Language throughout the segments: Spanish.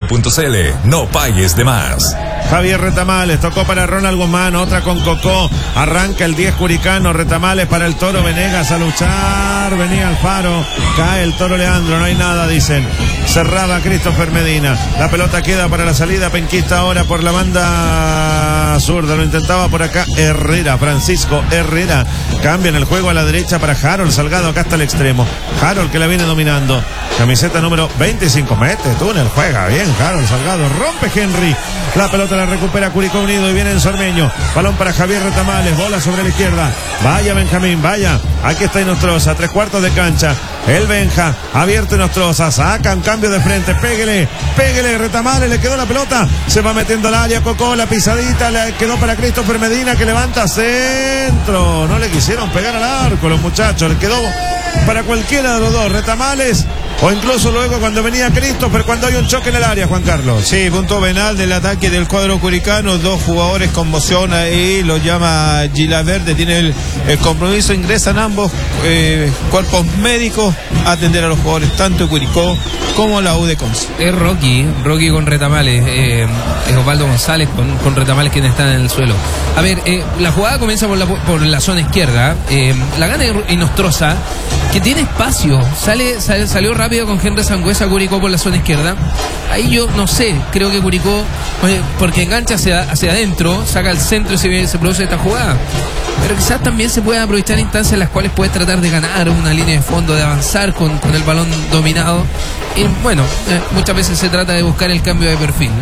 Betcris.cl. No pagues de más. Javier Retamales tocó para Ronald Guzmán, otra con Cocó. Arranca el 10 Curicano. Retamales para el Toro Venegas a luchar. Venía Alfaro. Cae el Toro Leandro. No hay nada, dicen. Cerraba Christopher Medina. La pelota queda para la salida penquista ahora por la banda zurda. Lo intentaba por acá Herrera, Francisco Herrera. Cambian el juego a la derecha para Harold Salgado. Acá está el extremo. Harold que la viene dominando. Camiseta número 25. Mete túnel. Juega bien Harold Salgado. Rompe Henry. La pelota la recupera Curicó Unido y viene en Sormeño. Balón para Javier Retamales. Bola sobre la izquierda. Vaya Benjamín, vaya. Aquí está Inostroza. 3/4 de cancha. El Benja. Abierto Inostroza. Saca un cambio de frente. Pégale. Pégale Retamales. Le quedó la pelota. Se va metiendo al área. Cocó la pisadita. Le quedó para Christopher Medina que levanta centro. No le quisieron pegar al arco los muchachos. Le quedó para cualquiera de los dos. Retamales. O incluso luego cuando venía Christopher, cuando hay un choque en el área, Juan Carlos. Sí, punto penal del ataque del cuadro curicano. Dos jugadores con moción ahí, lo llama Gilaverde, tiene el compromiso, ingresan ambos cuerpos médicos a atender a los jugadores, tanto de Curicó como la U de Conce. Es Rocky con Retamales, es Osvaldo González con Retamales quienes están en el suelo. A ver, la jugada comienza por la zona izquierda, la gana Inostroza, que tiene espacio, salió rápido con Henry Sangüesa Curicó por la zona izquierda. Ahí yo no sé, creo que Curicó, porque engancha hacia adentro, saca el centro y se produce esta jugada. Pero quizás también se puedan aprovechar instancias en las cuales puedes tratar de ganar una línea de fondo, de avanzar con el balón dominado. Y bueno, muchas veces se trata de buscar el cambio de perfil.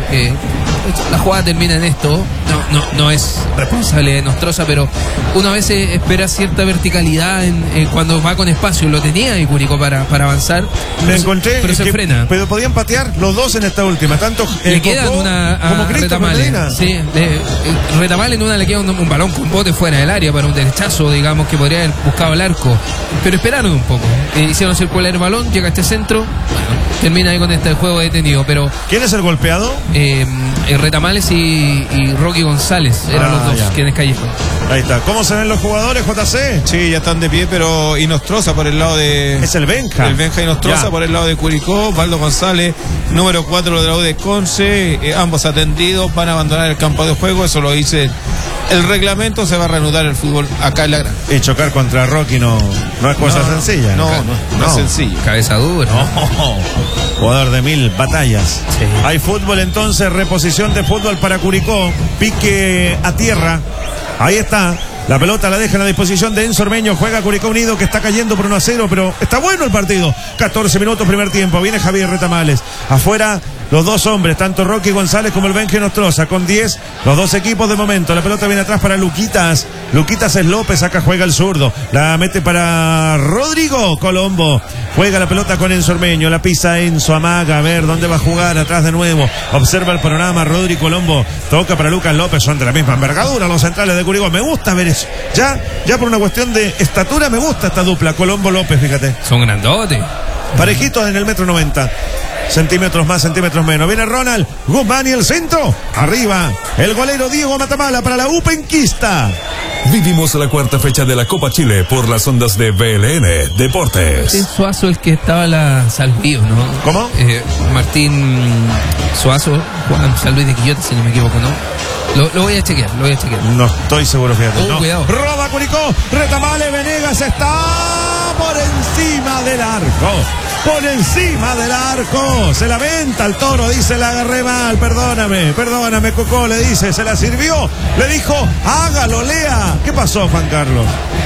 La jugada termina en esto. No es responsable de Nostroza, pero uno a veces espera cierta verticalidad cuando va con espacio. Lo tenía y Curicó para avanzar. Pero se frena. Pero podían patear los dos en esta última. Tanto le quedan una a Retamales. Sí, Retamales en una le queda un balón con bote fuera del área para un derechazo, digamos, que podría haber buscado el arco. Pero esperaron un poco. Hicieron circular el balón, llega a este centro. Bueno, termina ahí con este juego detenido. Pero ¿quién es el golpeado? Retamales y Rocky González eran los dos quienes cayeron. Ahí está. ¿Cómo se ven los jugadores, JC? Sí, ya están de pie, pero Inostroza por el lado de... Es el Benja. El Benja Inostroza por el lado de Curicó. Osvaldo González, número 4 de la U de Conce. Ambos atendidos, van a abandonar el campo de juego. Eso lo dice el reglamento. Se va a reanudar el fútbol acá en la Gran. Y chocar contra Rocky no es cosa sencilla. No es sencillo. Cabeza dura. Jugador de 1000 batallas. Sí. Hay fútbol entonces, reposición de fútbol para Curicó. Pique a tierra. Ahí está. La pelota la dejan a disposición de Enzo Ormeño. Juega Curicó Unido, que está cayendo por 1-0, pero está bueno el partido. 14 minutos primer tiempo. Viene Javier Retamales. Afuera los dos hombres, tanto Rocky González como el Benja Nostroza, con 10 los dos equipos de momento. La pelota viene atrás para Luquitas. Luquitas es López, acá juega el zurdo. La mete para Rodrigo Colombo. Juega la pelota con Enzo Ormeño. La pisa Enzo, amaga, a ver dónde va a jugar. Atrás de nuevo. Observa el panorama. Rodrigo Colombo. Toca para Lucas López. Son de la misma envergadura los centrales de Curicó. Me gusta ver eso. Ya por una cuestión de estatura me gusta esta dupla. Colombo López, fíjate. Son grandotes. Parejitos en el 1,90 m. Centímetros más, centímetros menos. Viene Ronald Guzmán y el centro. Arriba. El golero Diego Matamala para la U penquista. Vivimos la cuarta fecha de la Copa Chile por las ondas de BLN Deportes. Es Suazo el que estaba la San Luis, ¿no? ¿Cómo? Martín Suazo, Juan San Luis de Quillota, si no me equivoco, ¿no? Lo voy a chequear, No estoy seguro, fíjate. No. Cuidado. Roba Curicó. Retamales Venegas está por encima del arco. Por encima del arco. Se la venta al Toro. Dice, la agarré mal. Perdóname, Cocó. Le dice, se la sirvió. Le dijo, hágalo, Lea. ¿Qué pasó, Juan Carlos?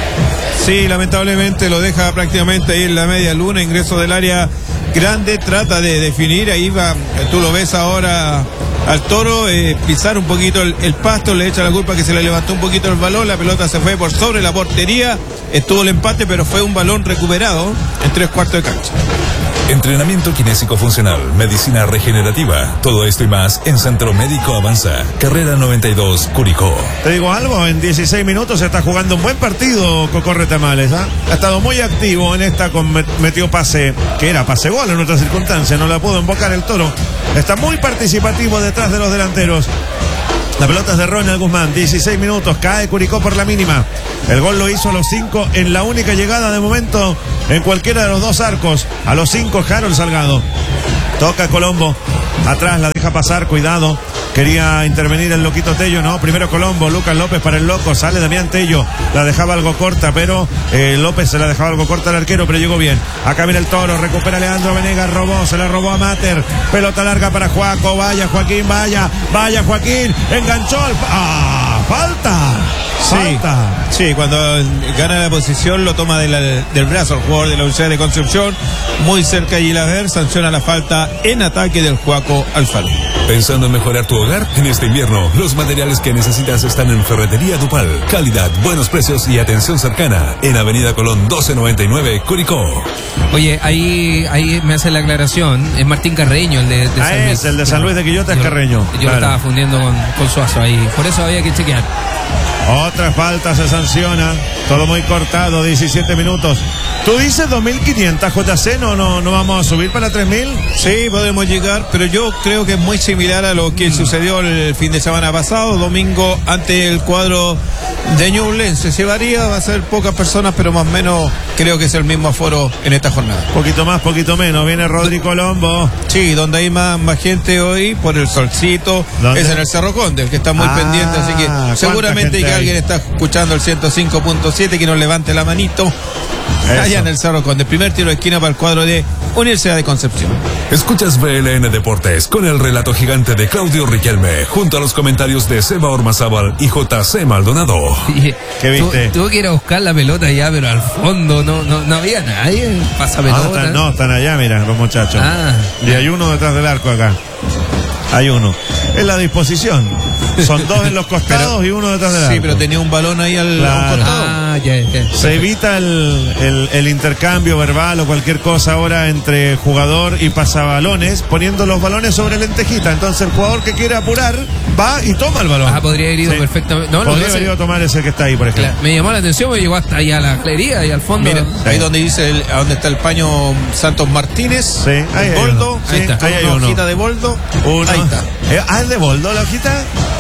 Sí, lamentablemente lo deja prácticamente ahí en la media luna. Ingreso del área grande. Trata de definir. Ahí va. Tú lo ves ahora al Toro pisar un poquito el pasto. Le echa la culpa que se le levantó un poquito el balón. La pelota se fue por sobre la portería. Estuvo el empate, pero fue un balón recuperado en 3/4 de cancha. Entrenamiento kinésico funcional, medicina regenerativa, todo esto y más en Centro Médico Avanza, carrera 92, Curicó. Te digo algo, en 16 minutos se está jugando un buen partido Cocó Retamales, ¿eh? Ha estado muy activo en esta, metió pase, que era pase gol en otras circunstancias, no la pudo invocar el Toro. Está muy participativo detrás de los delanteros. La pelota es de Ronald Guzmán, 16 minutos, cae Curicó por la mínima. El gol lo hizo a los 5 en la única llegada de momento en cualquiera de los dos arcos. A los 5 Harold Salgado. Toca Colombo. Atrás la deja pasar, cuidado. Quería intervenir el loquito Tello, no, primero Colombo, Lucas López para el loco, sale Damián Tello, la dejaba algo corta, pero López se la dejaba algo corta al arquero, pero llegó bien. Acá viene el toro, recupera Leandro Venegas, se la robó a Mater, pelota larga para Juaco, vaya Joaquín, vaya Joaquín, enganchó falta. Sí, cuando gana la posición lo toma del brazo el jugador de la Universidad de Concepción, muy cerca y sanciona la falta en ataque del Juaco Alfaro. ¿Pensando en mejorar tu hogar? En este invierno, los materiales que necesitas están en Ferretería Dupal. Calidad, buenos precios y atención cercana. En Avenida Colón 1299, Curicó. Oye, ahí me hace la aclaración. Es Martín Carreño, el de San Luis. El de San Luis de Quillota es Carreño. Yo lo estaba fundiendo con Suazo ahí. Por eso había que chequear. Otra falta se sanciona. Todo muy cortado, 17 minutos. ¿Tú dices 2.500, JC? ¿No vamos a subir para 3.000? Sí, podemos llegar, pero yo creo que es muy similar a lo que sucedió el fin de semana pasado, domingo, ante el cuadro de Ñublense. Se varía, va a ser pocas personas, pero más o menos creo que es el mismo aforo en esta jornada. Poquito más, poquito menos. Viene Rodri Colombo. Sí, donde hay más gente hoy, por el solcito, ¿dónde? Es en el Cerro Conde, el que está muy pendiente, así que seguramente que alguien está escuchando el 105.7, que nos levante la manito. Eso. Allá en el Cerro Conde, primer tiro de esquina para el cuadro de Universidad de Concepción. Escuchas BLN Deportes con el relato gigante de Claudio Riquelme, junto a los comentarios de Seba Ormazábal y JC Maldonado. ¿Qué viste? Tuvo que ir a buscar la pelota ya, pero al fondo no había nadie. Pasa pelota. Están allá, mira, los muchachos. Y hay uno detrás del arco acá. Hay uno. Es la disposición. Son dos en los costados y uno detrás del arco. Sí, pero tenía un balón ahí al costado. Se evita el intercambio verbal o cualquier cosa ahora entre jugador y pasabalones, poniendo los balones sobre lentejita. Entonces el jugador que quiere apurar va y toma el balón. Podría haber ido perfectamente. Podría haber ido a tomar ese que está ahí, por ejemplo. Claro, me llamó la atención porque llegó hasta ahí a la galería y al fondo. Mira, ahí donde dice donde está el paño Santos Martínez. Sí, ahí hay Boldo. Ahí está. Ahí hay una hojita de Boldo. Ahí está. ¿Es de Boldo la hojita?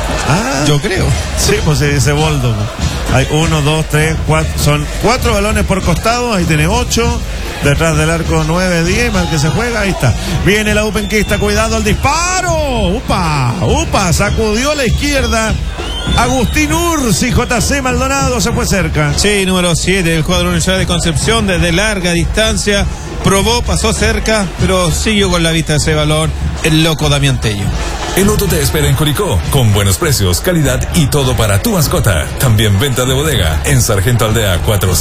Yo creo. Sí, pues se dice Boldo. Hay 1, 2, 3, 4. Son 4 balones por costado. Ahí tiene 8. Detrás del arco 9, 10. Mal que se juega. Ahí está. Viene la Upenquista. Cuidado el disparo. Upa. Sacudió a la izquierda. Agustín Ursi, JC Maldonado se fue cerca. Sí, número 7, el jugador de la Universidad de Concepción desde larga distancia. Probó, pasó cerca, pero siguió con la vista de ese balón el loco Damián Tello. El Auto te espera en Curicó, con buenos precios, calidad y todo para tu mascota. También venta de bodega en Sargento Aldea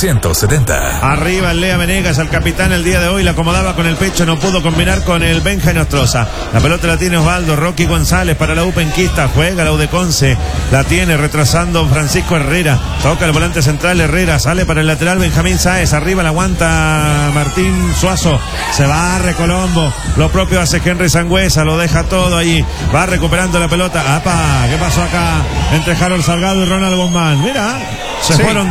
470. Arriba el Lea Venegas, al capitán el día de hoy, la acomodaba con el pecho, no pudo combinar con el Benja Nostroza. La pelota la tiene Osvaldo, Rocky González para la Upenquista, juega la Udeconce, la tiene retrasando Francisco Herrera, toca el volante central Herrera, sale para el lateral Benjamín Sáez, arriba la aguanta Martín Suazo, se barre Colombo, lo propio hace Henry Sangüesa, lo deja todo allí, va recuperando la pelota. ¡Apa! ¿Qué pasó acá? Entre Harold Salgado y Ronald Guzmán. Mira, se fueron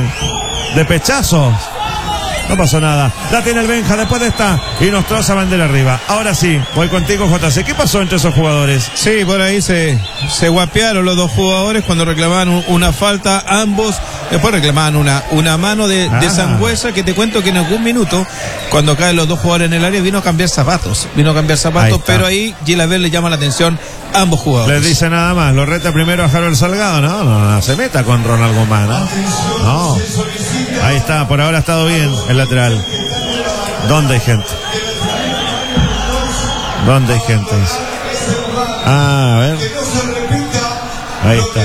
de pechazos. No pasó nada. La tiene el Benja después de esta. Y Nostroza bandera arriba. Ahora sí, voy contigo, JC. ¿Qué pasó entre esos jugadores? Sí, por ahí se guapearon los dos jugadores cuando reclamaban una falta. Ambos después reclamaban una mano de Sangüesa, que te cuento que en algún minuto, cuando caen los dos jugadores en el área, vino a cambiar zapatos. Pero ahí Gilaver le llama la atención a ambos jugadores. Les dice nada más. Lo reta primero a Harold Salgado. No se meta con Ronald Guzmán. No. Ahí está, por ahora ha estado bien el lateral. ¿Dónde hay gente? A ver. Ahí está.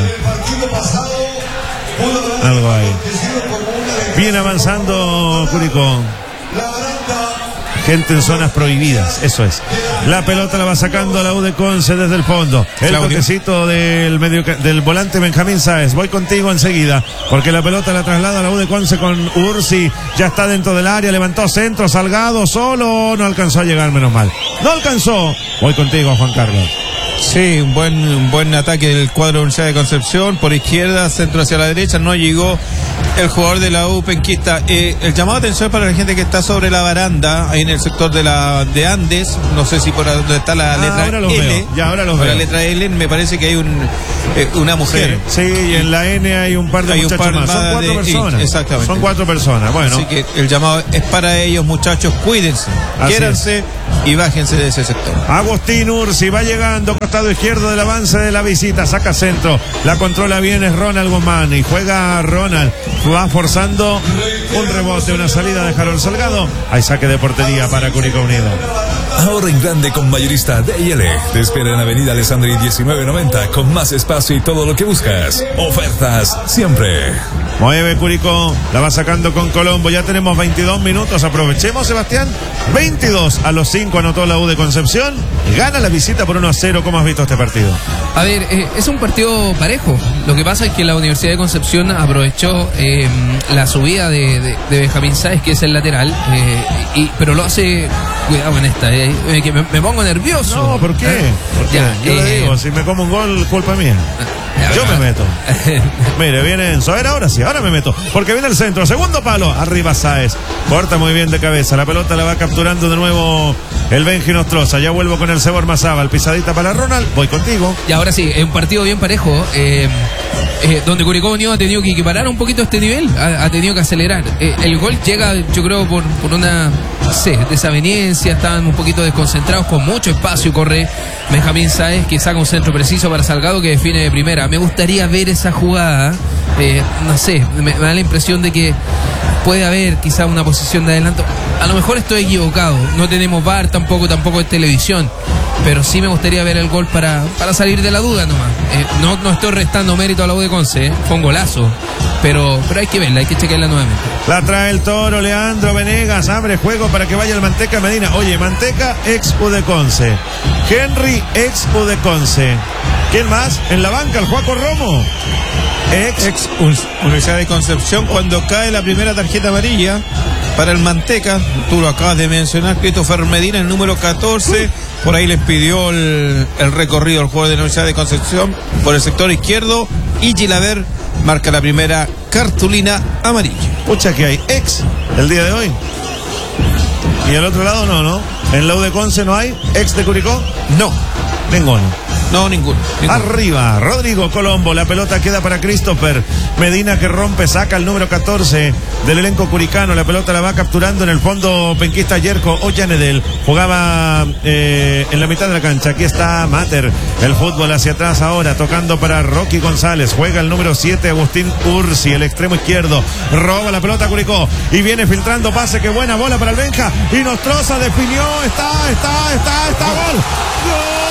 Algo ahí. Viene avanzando Curicó. Gente en zonas prohibidas, eso es. La pelota la va sacando la Udeconce desde el fondo. El toquecito del volante Benjamín Sáez. Voy contigo enseguida, porque la pelota la traslada a la Udeconce con Ursi. Ya está dentro del área, levantó centro, Salgado solo. No alcanzó a llegar, menos mal. No alcanzó. Voy contigo, Juan Carlos. Sí, un buen ataque del cuadro de Universidad de Concepción. Por izquierda, centro hacia la derecha. No llegó El jugador de la U penquista. El llamado de atención para la gente que está sobre la baranda, ahí en el sector de Andes, no sé si por donde está la letra ahora los L. veo. Ya, ahora los por veo. la letra L me parece que hay una mujer. Sí, y en la N hay un par de Hay un muchachos par más. Son más 4 personas. exactamente. Son 4 personas. Bueno, Así que el llamado es para ellos, muchachos, cuídense, Así quiéranse y bájense de ese sector. Agustín Ursi va llegando, costado izquierdo del avance de la visita, saca centro, la controla bien, es Ronald Guzmán y juega Ronald, va forzando un rebote, una salida de Harold Salgado, hay saque de portería para Curicó Unido. Ahorra en grande con Mayorista D&L. Te espera en Avenida Alessandri 1990 con más espacio y todo lo que buscas. Ofertas siempre. Mueve Curicó, la va sacando con Colombo, ya tenemos 22 minutos, aprovechemos, Sebastián. 22 a los 5 anotó la U de Concepción, gana la visita por 1-0. ¿Cómo has visto este partido? A ver, es un partido parejo. Lo que pasa es que la Universidad de Concepción aprovechó la subida de Benjamín Sáez, que es el lateral, pero lo hace, cuidado con esta, que me pongo nervioso. No, ¿por qué? Ya, Yo le digo, si me como un gol, culpa mía. Yo me meto. Mire, viene Enzo. A ver, ahora me meto. Porque viene el centro. Segundo palo. Arriba Sáez. Corta muy bien de cabeza. La pelota la va capturando de nuevo el Benji Nostroza. Ya vuelvo con el Cebor Mazábal. Pisadita para Ronald. Voy contigo. Y ahora sí, es un partido bien parejo. Donde Curicó Unido ha tenido que equiparar un poquito este nivel. Ha tenido que acelerar. El gol llega, yo creo, por una desaveniencia. Estaban un poquito desconcentrados, con mucho espacio. Corre Benjamín Sáez, que saca un centro preciso para Salgado, que define de primera. Me gustaría ver esa jugada. No sé, me da la impresión de que puede haber quizá una posición de adelanto. A lo mejor estoy equivocado. No tenemos VAR, tampoco es televisión. Pero sí me gustaría ver el gol para salir de la duda nomás. No estoy restando mérito a la U de Conce, fue un golazo. Pero hay que verla, hay que chequearla nuevamente. La trae el Toro, Leandro Venegas, abre juego para que vaya el Manteca Medina. Oye, Manteca, ex U de Conce. Henry, ex U de Conce. ¿Quién más? En la banca, el Juaco Romo. Ex Universidad de Concepción, cuando cae la primera tarjeta amarilla para el Manteca, tú lo acabas de mencionar, Christopher Medina, el número 14, por ahí les pidió el recorrido al jugador de la Universidad de Concepción por el sector izquierdo, y Gilaver marca la primera cartulina amarilla. Pucha, que hay ex el día de hoy. Y al otro lado no. En la U de Conce no hay ex de Curicó. No, Ninguno. ninguno. Arriba, Rodrigo Colombo, la pelota queda para Christopher Medina, que rompe, saca el número 14 del elenco curicano, la pelota la va capturando en el fondo penquista Yerko Ollanedel, jugaba en la mitad de la cancha, aquí está Mater, el fútbol hacia atrás ahora, tocando para Rocky González, juega el número 7 Agustín Ursi, el extremo izquierdo, roba la pelota Curicó, y viene filtrando pase, qué buena bola para el Benja, y Nostroza definió, está, gol, ¡gol!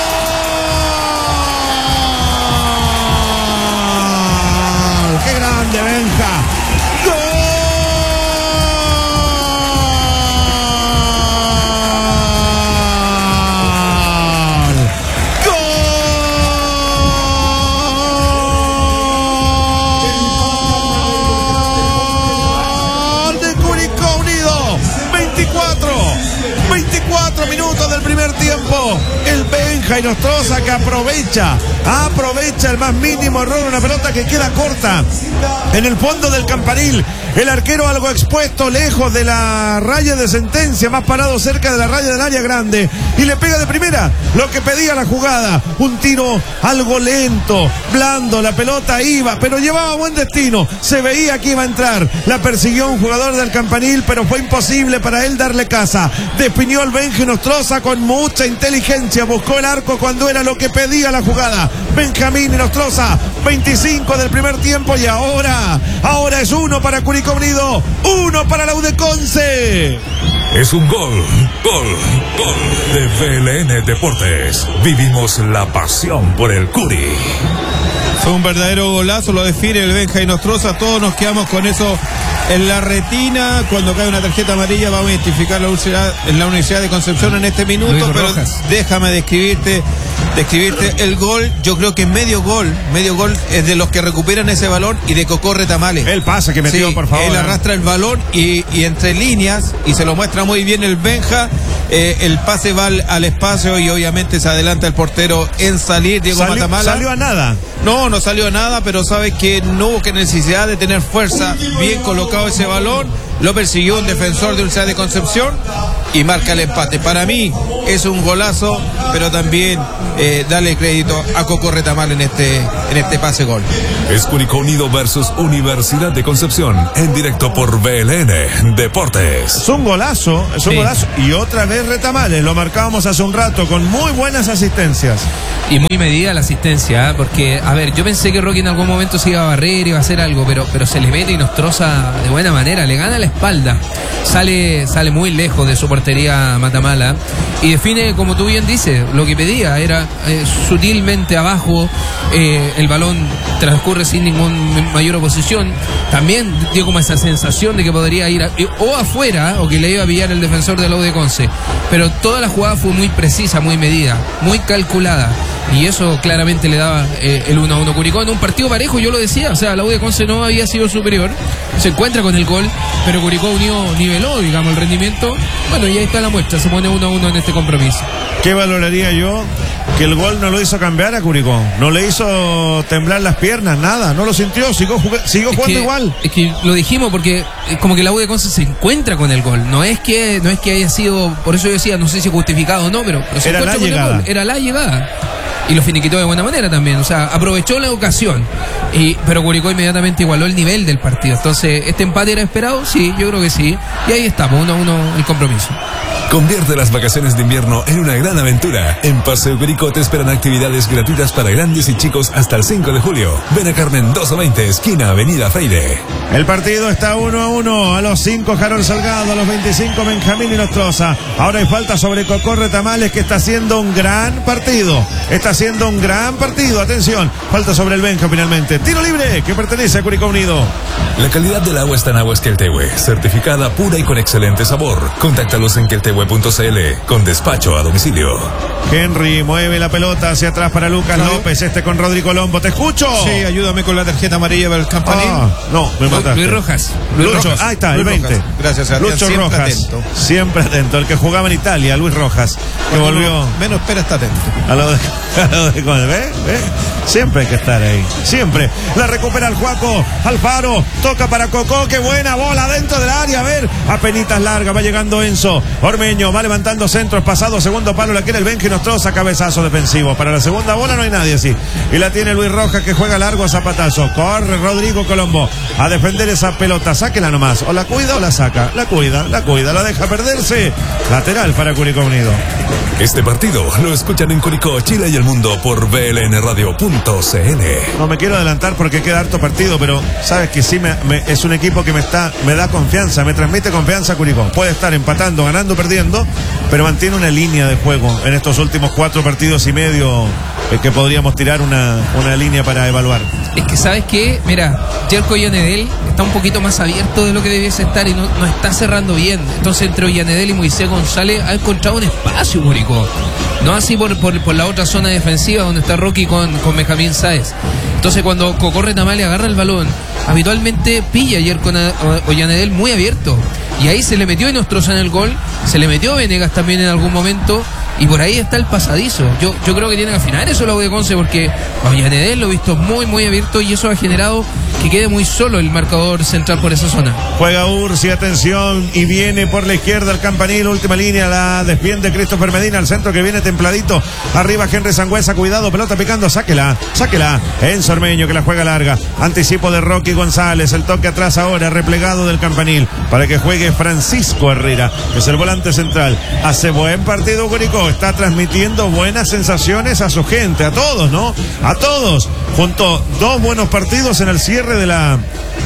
¡Qué grande, Benja! ¡Gol! ¡Gol de Curicó Unido! 24 minutos del primer tiempo. El Benja y Nostroza, que aprovecha el más mínimo error, una pelota que queda corta en el fondo del campanil. El arquero algo expuesto, lejos de la raya de sentencia, más parado cerca de la raya del área grande, y le pega de primera lo que pedía la jugada, un tiro algo lento, blando, la pelota iba, pero llevaba buen destino, se veía que iba a entrar, la persiguió un jugador del campanil, pero fue imposible para él darle caza. Definió el Benji Nostroza con mucha inteligencia, buscó el arco cuando era lo que pedía la jugada. Benjamín y Nostroza, 25 del primer tiempo, y ahora es 1 para Curicó Unido, 1 para la U de Conce. Es un gol de VLN Deportes. Vivimos la pasión por el Curi. Fue un verdadero golazo, lo define el Benja y Nostroza. Todos nos quedamos con eso en la retina. Cuando cae una tarjeta amarilla vamos a identificar la Universidad de Concepción en este minuto, pero déjame describirte describirte el gol. Yo creo que medio gol es de los que recuperan ese balón y de Cocó Retamales. El pase que metió, sí, por favor. Él arrastra el balón y entre líneas, y se lo muestra muy bien el Benja. El pase va al espacio y obviamente se adelanta el portero en salir, Diego Matamala. ¿Salió a nada? No salió a nada, pero sabes que no hubo que necesidad de tener fuerza. Bien colocado ese balón, lo persiguió un defensor de Universidad de Concepción y marca el empate. Para mí es un golazo, pero también darle crédito a Cocó Retamal en este pase gol. Es Curicó Unido versus Universidad de Concepción, en directo por BLN Deportes. Es un golazo. Y otra vez Retamales, lo marcábamos hace un rato, con muy buenas asistencias. Y muy medida la asistencia, porque, a ver, yo pensé que Rocky en algún momento se iba a barrer, iba a hacer algo, pero se le mete y nos troza de buena manera, le gana la espalda, sale muy lejos de su portería Matamala y define, como tú bien dices, lo que pedía, era sutilmente abajo, el balón transcurre sin ninguna mayor oposición, también dio como esa sensación de que podría ir o afuera o que le iba a pillar el defensor de la U de Conce, pero toda la jugada fue muy precisa, muy medida, muy calculada. Y eso claramente le daba el 1-1 Curicó en un partido parejo, yo lo decía, o sea, la U de Conce no había sido superior, se encuentra con el gol, pero Curicó Unido niveló, digamos, el rendimiento. Bueno, y ahí está la muestra, se pone 1-1 en este compromiso. ¿Qué valoraría yo? Que el gol no lo hizo cambiar a Curicó, no le hizo temblar las piernas, nada, no lo sintió, siguió jugando igual. Es que lo dijimos porque como que la U de Conce se encuentra con el gol, no es que haya sido, por eso yo decía, no sé si justificado o no, pero se era la encuentra con llegada. el gol, era la llegada. Y lo finiquitó de buena manera también, o sea, aprovechó la ocasión, pero Curicó inmediatamente igualó el nivel del partido. Entonces, ¿este empate era esperado? Sí, yo creo que sí. Y ahí estamos, 1-1 el compromiso. Convierte las vacaciones de invierno en una gran aventura. En Paseo Curicó te esperan actividades gratuitas para grandes y chicos hasta el 5 de julio. Ven a Carmen 220, esquina Avenida Freire. El partido está 1-1. A los 5 Harold Salgado, a los 25 Benjamín Inostroza. Ahora hay falta sobre Cocó Retamales, que está haciendo un gran partido. Atención, falta sobre el Benja finalmente. Tiro libre que pertenece a Curicó Unido. La calidad del agua está en Aguas Queltehue, certificada pura y con excelente sabor. Contáctalos en queltehue.cl con despacho a domicilio. Henry mueve la pelota hacia atrás para Lucas López, con Rodrigo Colombo. ¿Te escucho? Sí, ayúdame con la tarjeta amarilla para el Campanil. No, me mataste. Luis Rojas. Ahí está, el 20. Rojas. Gracias, Adrián. Lucho Siempre Rojas. atento. Siempre atento. El que jugaba en Italia, Luis Rojas. Que volvió. Menos espera, está atento. A lo de ¿Ve? Siempre hay que estar ahí. Siempre. La recupera el Juaco. Alfaro. Toca para Cocó. Qué buena bola dentro del área. A ver. Apenitas larga. Va llegando Enzo. Ormeño. Va levantando centros. Pasado. Segundo palo. La quiere el Benji. Nos troza. Cabezazo defensivo. Para la segunda bola no hay nadie así. Y la tiene Luis Rojas, que juega largo a zapatazo. Corre Rodrigo Colombo a defender esa pelota. Sáquela nomás. O la cuida o la saca. La cuida. La deja perderse. Lateral para Curicó Unido. Este partido lo escuchan en Curicó, Chile y el mundo por blnradio.cl. No me quiero adelantar porque queda harto partido, pero sabes que sí es un equipo que me da confianza, me transmite confianza Curicó. Puede estar empatando, ganando, perdiendo, pero mantiene una línea de juego en estos últimos 4 partidos y medio que podríamos tirar una línea para evaluar. Es que sabes que, mira, Jerko Villanedel está un poquito más abierto de lo que debiese estar y no está cerrando bien. Entonces entre Villanedel y Moisés González ha encontrado un espacio Curicó. No así por la otra zona defensiva donde está Rocky con Benjamín Sáez. Entonces cuando Cocó Retamales agarra el balón, habitualmente pilla ayer con Villanedel muy abierto. Y ahí se le metió Inostroza en el gol, se le metió Venegas también en algún momento. Y por ahí está el pasadizo. Yo creo que tiene que afinar eso la U de Conce, porque a Villanedel lo he visto muy, muy abierto y eso ha generado que quede muy solo el marcador central por esa zona. Juega Ursi, atención, y viene por la izquierda el Campanil, última línea, la defiende Christopher Medina, al centro que viene templadito. Arriba Henry Sangüesa, cuidado, pelota picando, sáquela. Enzo Ormeño que la juega larga. Anticipo de Rocky González, el toque atrás ahora, replegado del Campanil, para que juegue Francisco Herrera, que es el volante central. Hace buen partido Curicó. Está transmitiendo buenas sensaciones a su gente, a todos, ¿no? A todos. Junto 2 buenos partidos en el cierre de la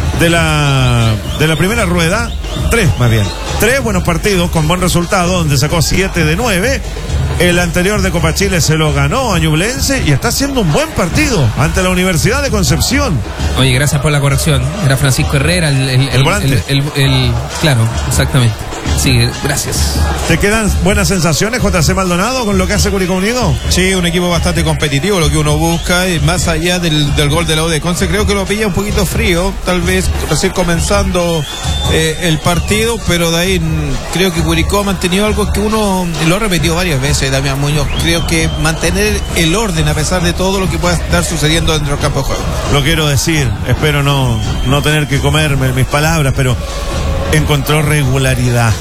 primera rueda. 3 más bien. 3 buenos partidos con buen resultado, donde sacó 7 de 9. El anterior de Copa Chile se lo ganó a Ñublense y está haciendo un buen partido ante la Universidad de Concepción. Oye, gracias por la corrección. Era Francisco Herrera, el volante. Claro, exactamente. Sí, gracias. ¿Te quedan buenas sensaciones, JC Maldonado, con lo que hace Curicó Unido? Sí, un equipo bastante competitivo, lo que uno busca, y más allá del gol de la U de Conce, creo que lo pilla un poquito frío, tal vez recién comenzando el partido, pero de ahí creo que Curicó ha mantenido algo que uno lo ha repetido varias veces, Damián Muñoz. Creo que mantener el orden a pesar de todo lo que pueda estar sucediendo dentro del campo de juego. Lo quiero decir, espero no tener que comerme mis palabras, pero encontró regularidad.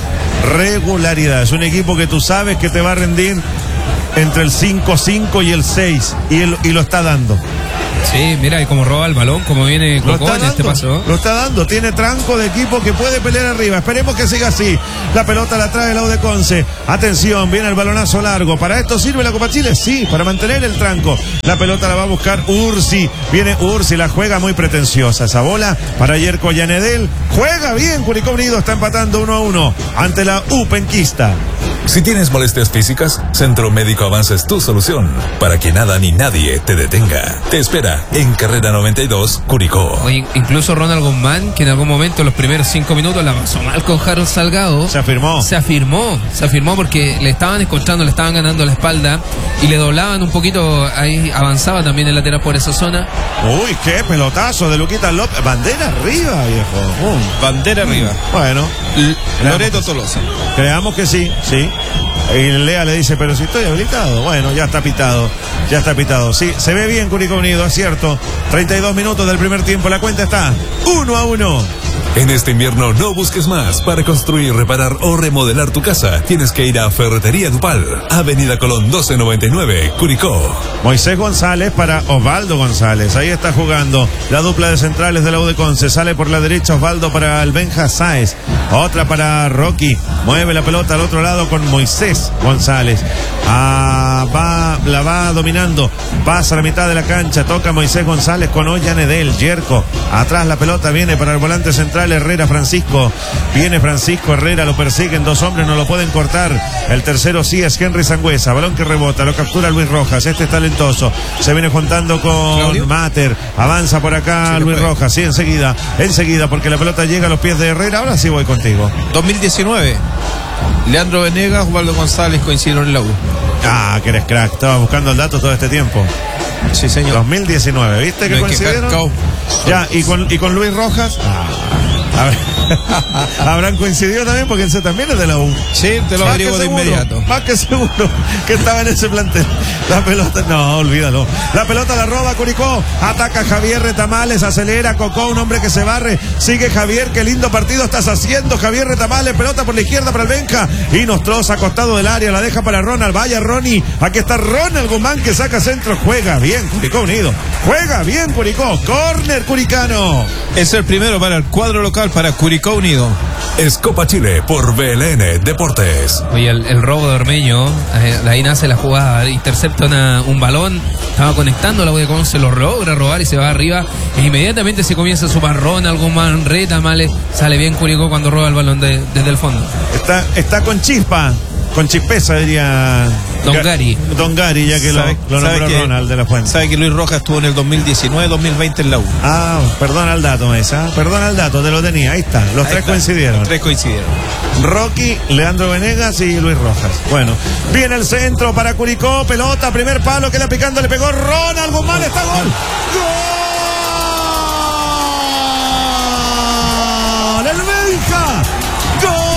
Es un equipo que tú sabes que te va a rendir entre el 5-5 y el 6 y lo está dando. Sí, mira, y como roba el balón, como viene Cocó en este paso. Lo está dando, tiene tranco de equipo que puede pelear arriba. Esperemos que siga así. La pelota la trae la U de Conce. Atención, viene el balonazo largo. ¿Para esto sirve la Copa Chile? Sí, para mantener el tranco. La pelota la va a buscar Ursi. Viene Ursi, la juega muy pretenciosa. Esa bola para Yerko Yanedel. Juega bien, Curicó Unido está empatando 1-1 ante la U Penquista. Si tienes molestias físicas, Centro Médico Avance es tu solución para que nada ni nadie te detenga. Te espera en Carrera 92, Curicó. Oye, incluso Ronald Guzmán, que en algún momento, los primeros 5 minutos, la pasó mal con Harold Salgado. Se afirmó porque le estaban encontrando, le estaban ganando la espalda y le doblaban un poquito, ahí avanzaba también el lateral por esa zona. Uy, qué pelotazo de Luquita López. Bandera arriba, viejo. Bandera arriba. Bueno. Loreto Tolosa. Creamos que sí. Y Lea le dice, pero si estoy habilitado. Bueno, ya está pitado. Sí, se ve bien Curicó Unido, es cierto. 32 minutos del primer tiempo, la cuenta está 1-1. En este invierno no busques más. Para construir, reparar o remodelar tu casa, tienes que ir a Ferretería Dupal, Avenida Colón 1299, Curicó. Moisés González para Osvaldo González. Ahí está jugando la dupla de centrales de la U de Conce. Sale por la derecha Osvaldo para el Benja Sáez. Otra para Rocky. Mueve la pelota al otro lado con Moisés González. La va dominando. Pasa a la mitad de la cancha. Toca Moisés González con Ollanedel. Yerko. Atrás la pelota viene para el volante central Herrera Francisco. Viene Francisco Herrera, lo persiguen 2 hombres, no lo pueden cortar. El tercero sí es Henry Sangüesa. Balón que rebota, lo captura Luis Rojas. Este es talentoso. Se viene juntando con Claudio Mater. Avanza por acá Luis Rojas. Sí, enseguida, porque la pelota llega a los pies de Herrera. Ahora sí voy contigo. 2019. Leandro Venegas, Osvaldo González coincidieron en la U. Ah, que eres crack. Estaba buscando el dato todo este tiempo. Sí, señor. 2019, ¿viste que coincidieron? Ya, ¿y con Luis Rojas? A ver, habrán coincidido también porque ese también es de la U. Sí, te lo averiguo de inmediato. Más que seguro que estaba en ese plantel. La pelota, no, olvídalo. La pelota la roba Curicó. Ataca Javier Retamales, acelera Cocó, un hombre que se barre. Sigue Javier, qué lindo partido estás haciendo. Javier Retamales, pelota por la izquierda para el Benja. Y Nostroza, costado del área, la deja para Ronald. Vaya Ronnie, aquí está Ronald Guzmán que saca centro. Juega bien Curicó Unido. Juega bien Curicó. Córner curicano. Es el primero para el cuadro local, para Curicó Unido. Es Copa Chile por BLN Deportes. Oye, el robo de Ormeño, de ahí nace la jugada, intercepta un balón, estaba conectando la U de Conce, lo logra robar y se va arriba, e inmediatamente se comienza a sumar Ronald Guzmán, Retamales, sale bien Curicó cuando roba el balón desde el fondo. Está con chispa. Con chispeza diría Don Gary, ya que lo nombró Ronald de la Fuente. Sabe que Luis Rojas estuvo en el 2019-2020 en la U. Perdona el dato perdona el dato, te lo tenía, ahí está, los tres coincidieron. Rocky, Leandro Venegas y Luis Rojas. Bueno, viene el centro para Curicó, pelota, primer palo, queda picando, le pegó Ronald Guzmán, está gol. ¡Gol! ¡El Benja! ¡Gol!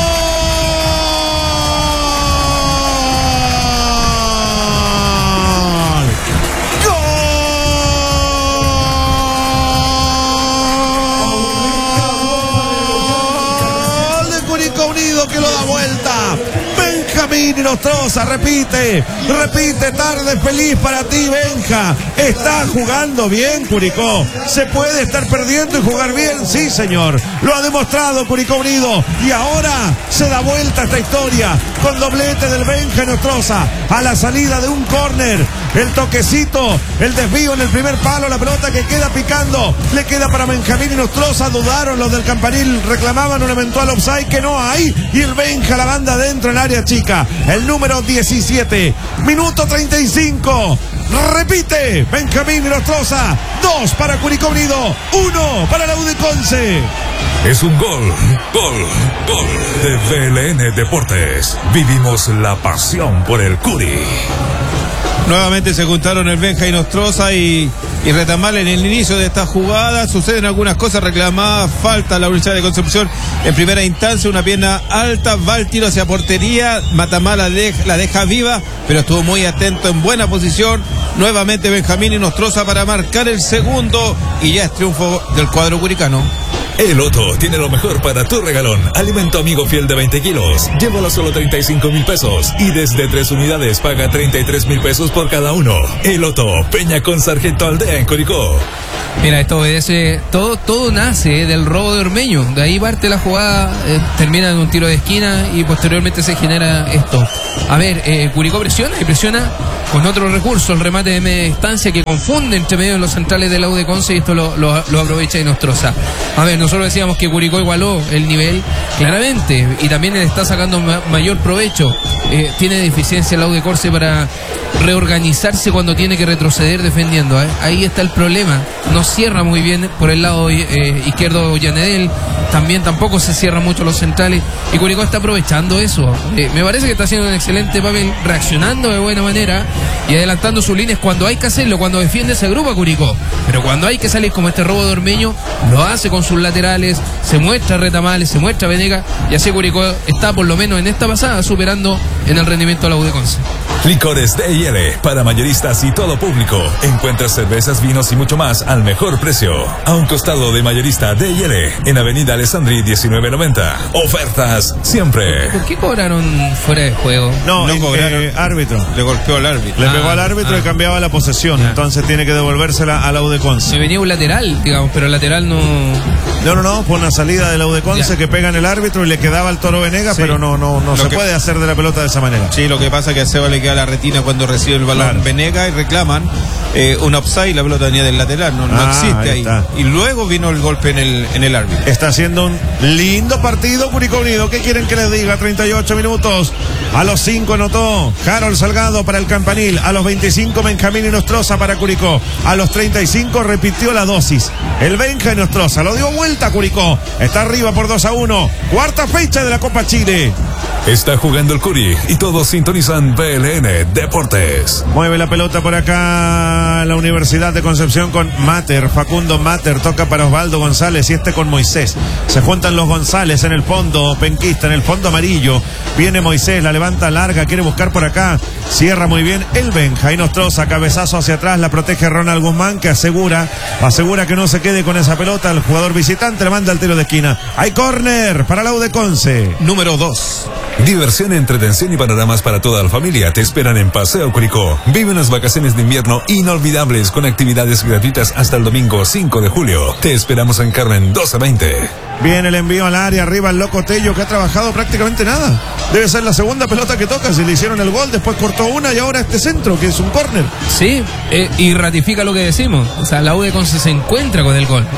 Unido que lo da vuelta. Benjamín Nostroza repite, tarde feliz para ti, Benja. Está jugando bien Curicó. Se puede estar perdiendo y jugar bien, sí señor. Lo ha demostrado Curicó Unido. Y ahora se da vuelta esta historia con doblete del Benja Nostroza a la salida de un córner. El toquecito, el desvío en el primer palo, la pelota que queda picando, le queda para Benjamín Nostroza. Dudaron los del Campanil, reclamaban un eventual offside que no hay, y el Benja la banda dentro en área chica. El número 17, minuto 35, repite Benjamín Inostroza. 2 para Curicó Unido, 1 para la U de Conce. Es un gol de VLN Deportes. Vivimos la pasión por el Curi. Nuevamente se juntaron el Benja Inostroza y Retamal en el inicio de esta jugada. Suceden algunas cosas, reclamada falta a la Universidad de Concepción en primera instancia, una pierna alta, va el tiro hacia portería, Matamala la deja viva, pero estuvo muy atento, en buena posición. Nuevamente Benjamín Inostroza para marcar el segundo y ya es triunfo del cuadro curicano. El Otto tiene lo mejor para tu regalón. Alimento amigo fiel de 20 kilos. Llévalo a solo 35,000 pesos. Y desde 3 unidades paga 33,000 pesos por cada uno. El Otto, Peña con Sargento Aldea en Curicó. Mira, esto obedece, todo nace del robo de Ormeño. De ahí parte la jugada, termina en un tiro de esquina y posteriormente se genera esto. A ver, Curicó presiona y presiona con otro recurso, el remate de media distancia que confunde entre medio de los centrales de la U de Conce y esto lo aprovecha Inostroza. A ver, nosotros decíamos que Curicó igualó el nivel claramente y también le está sacando mayor provecho. Tiene deficiencia la U de Conce para reorganizarse cuando tiene que retroceder defendiendo. Ahí está el problema. No cierra muy bien por el lado izquierdo Llanedel, también tampoco se cierran mucho los centrales y Curicó está aprovechando eso. Me parece que está haciendo un excelente papel, reaccionando de buena manera y adelantando sus líneas cuando hay que hacerlo, cuando defiende ese grupo a Curicó, pero cuando hay que salir como este robo de Ormeño, lo hace con sus laterales, se muestra Retamales, se muestra Venegas y así Curicó está por lo menos en esta pasada superando en el rendimiento a la U de Conce. Licores D&L para mayoristas y todo público. Encuentras cervezas, vinos y mucho más al mejor precio. A un costado de mayorista D&L en Avenida Alessandri 1990. Ofertas siempre. ¿Por qué cobraron fuera de juego? No cobraron. Árbitro. Le golpeó al árbitro. Le pegó al árbitro y cambiaba la posesión. Entonces tiene que devolvérsela a la U de Conce. Me venía un lateral, digamos, pero el lateral no. No, fue una salida de la U de Conce que pega en el árbitro y le quedaba al Toro Venegas, pero no se puede hacer de la pelota de esa manera. Sí, lo que pasa es que a Seba le queda la retina cuando recibe el balón Venegas y reclaman un offside y la pelota venía del lateral, no existe ahí. Y luego vino el golpe en el árbitro. Está haciendo un lindo partido Curicó Unido. ¿Qué quieren que les diga? 38 minutos. A los 5 anotó Harold Salgado para el Campanil. A los 25 Benjamín Inostroza para Curicó. A los 35 repitió la dosis. El Benja Inostroza lo dio vuelta a Curicó. Está arriba por 2-1. Cuarta fecha de la Copa Chile. Está jugando el Curi y todos sintonizan VLN Deportes. Mueve la pelota por acá la Universidad de Concepción con Mater. Facundo Mater toca para Osvaldo González y con Moisés. Se juntan los González en el fondo penquista, en el fondo amarillo. Viene Moisés, la levanta larga, quiere buscar por acá. Cierra muy bien el Benja Inostroza, cabezazo hacia atrás, la protege Ronald Guzmán que asegura que no se quede con esa pelota. El jugador visitante le manda el tiro de esquina. Hay córner para la U de Conce. Número 2. Diversión, entretención y panoramas para toda la familia te esperan en Paseo Curicó. Vive unas vacaciones de invierno inolvidables con actividades gratuitas hasta el domingo 5 de julio. Te esperamos en Carmen 1220. Viene el envío al área, arriba el Loco Tello que ha trabajado prácticamente nada. Debe ser la segunda pelota que toca, si le hicieron el gol, después cortó una y ahora este centro que es un córner. Sí, y ratifica lo que decimos, o sea, la U de Conce se encuentra con el gol.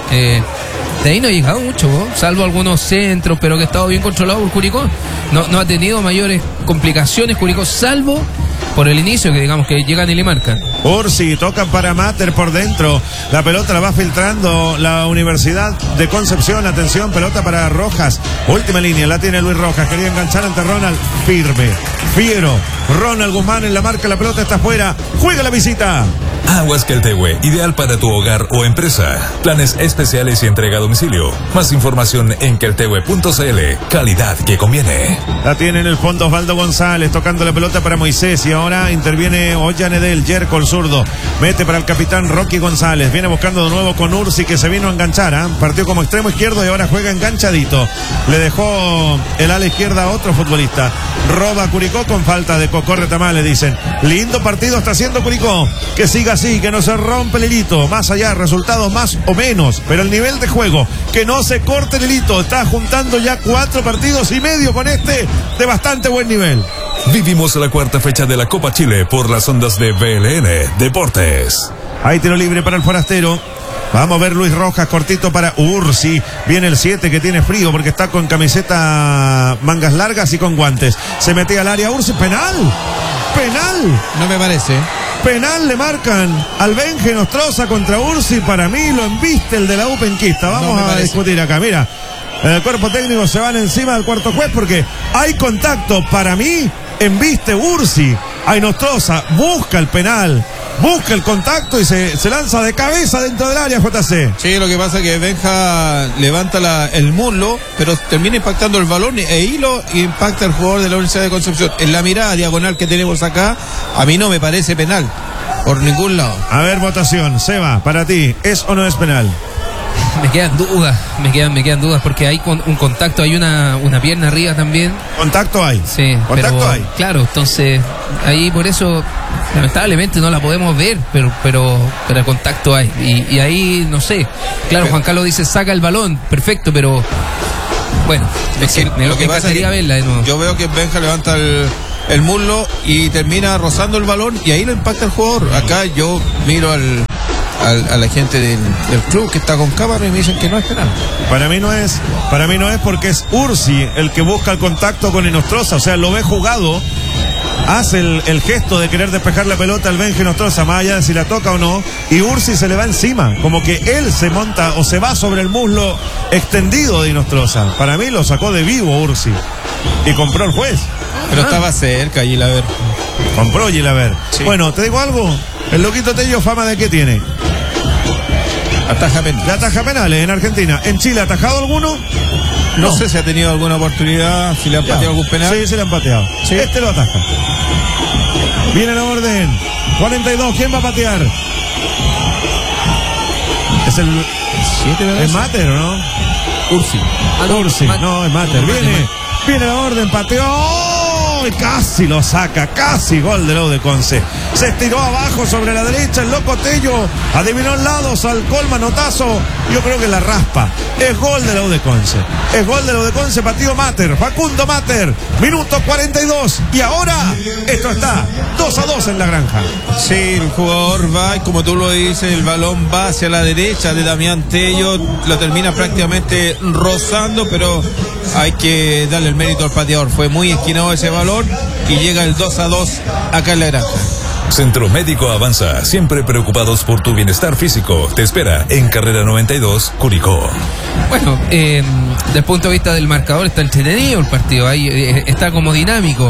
De ahí no ha llegado mucho, ¿no? Salvo algunos centros, pero que ha estado bien controlado por Curicó. No ha tenido mayores complicaciones Curicó, salvo por el inicio, que digamos que llegan y le marcan. Ursi, tocan para Mater por dentro. La pelota la va filtrando la Universidad de Concepción. Atención, pelota para Rojas. Última línea, la tiene Luis Rojas. Quería enganchar ante Ronald. Firme, fiero. Ronald Guzmán en la marca, la pelota está afuera. Juega la visita. Aguas Queltehue, ideal para tu hogar o empresa. Planes especiales y entrega a domicilio. Más información en queltehue.cl. Calidad que conviene. La tiene en el fondo Osvaldo González, tocando la pelota para Moisés. Y ahora interviene Ollanedel, Yerko el zurdo. Mete para el capitán Rocky González. Viene buscando de nuevo con Ursi, que se vino a enganchar. Partió como extremo izquierdo y ahora juega enganchadito. Le dejó el ala izquierda a otro futbolista. Roba Curicó con falta de Cocó Retamales, dicen. Lindo partido está haciendo Curicó. Que siga así, que no se rompe el hilito. Más allá, resultados más o menos. Pero el nivel de juego, que no se corte el hilito. Está juntando ya 4 partidos y medio con este de bastante buen nivel. Vivimos la cuarta fecha de la Copa Chile por las ondas de VLN Deportes. Hay tiro libre para el forastero. Vamos a ver Luis Rojas, cortito para Ursi. Viene el 7 que tiene frío porque está con camiseta mangas largas y con guantes. Se mete al área Ursi. Penal. No me parece. Penal le marcan al Benje Nostroza contra Ursi. Para mí lo embiste el de la U penquista. Vamos a discutir acá. Mira, el cuerpo técnico se van encima del cuarto juez porque hay contacto. Para mí embiste Ursi. Ay, Nostroza busca el penal, busca el contacto y se lanza de cabeza dentro del área, JC. Sí, lo que pasa es que Benja levanta el muslo, pero termina impactando el balón e hilo impacta al jugador de la Universidad de Concepción. En la mirada diagonal que tenemos acá, a mí no me parece penal, por ningún lado. A ver, votación. Seba, para ti, ¿es o no es penal? Me quedan dudas porque hay un contacto, hay una pierna arriba también. ¿Contacto hay? Sí, ¿Contacto pero, hay? Claro, entonces ahí por eso lamentablemente no la podemos ver, pero el contacto hay. Y ahí, no sé, claro, Juan Carlos dice saca el balón, perfecto, pero bueno, lo que pasa es que verla de nuevo. Yo veo que Benja levanta el muslo y termina rozando el balón y ahí lo impacta el jugador. Acá yo miro a la gente del club que está con cámara y me dicen que no es penal. Para mí no es porque es Ursi el que busca el contacto con Nostroza, o sea, lo ve jugado, hace el gesto de querer despejar la pelota al Benje Nostroza, más allá de si la toca o no, y Ursi se le va encima, como que él se monta o se va sobre el muslo extendido de Nostroza. Para mí lo sacó de vivo Ursi y compró el juez. Pero estaba cerca Gilaver. Compró Gilaver. Sí. Bueno, te digo algo, el loquito Tello, ¿fama de qué tiene? Ataja penales. Le ataja penales en Argentina. ¿En Chile ha atajado alguno? No sé si ha tenido alguna oportunidad, si le han pateado algún penal. Sí, se le han pateado. Sí. Este lo ataja. Viene la orden. 42, ¿quién va a patear? ¿Es el 7, ¿es Mater o no? Ursi. Ursi, no, es Mater. Viene la orden, pateó. Y casi lo saca, casi gol de la U de Conce. Se estiró abajo sobre la derecha el loco Tello, adivinó el lado, salcó el manotazo. Yo creo que la raspa. Es gol de la U de Conce. Es gol de la U de Conce, partido Mater, Facundo Mater, minuto 42. Y ahora esto está 2-2 en la Granja. Sí, el jugador va y como tú lo dices, el balón va hacia la derecha de Damián Tello, lo termina prácticamente rozando, pero hay que darle el mérito al pateador. Fue muy esquinado ese balón y llega el 2-2 acá en la Granja. Centro Médico Avanza, siempre preocupados por tu bienestar físico. Te espera en Carrera 92, Curicó. Bueno, desde el punto de vista del marcador está entretenido el partido, ahí está como dinámico.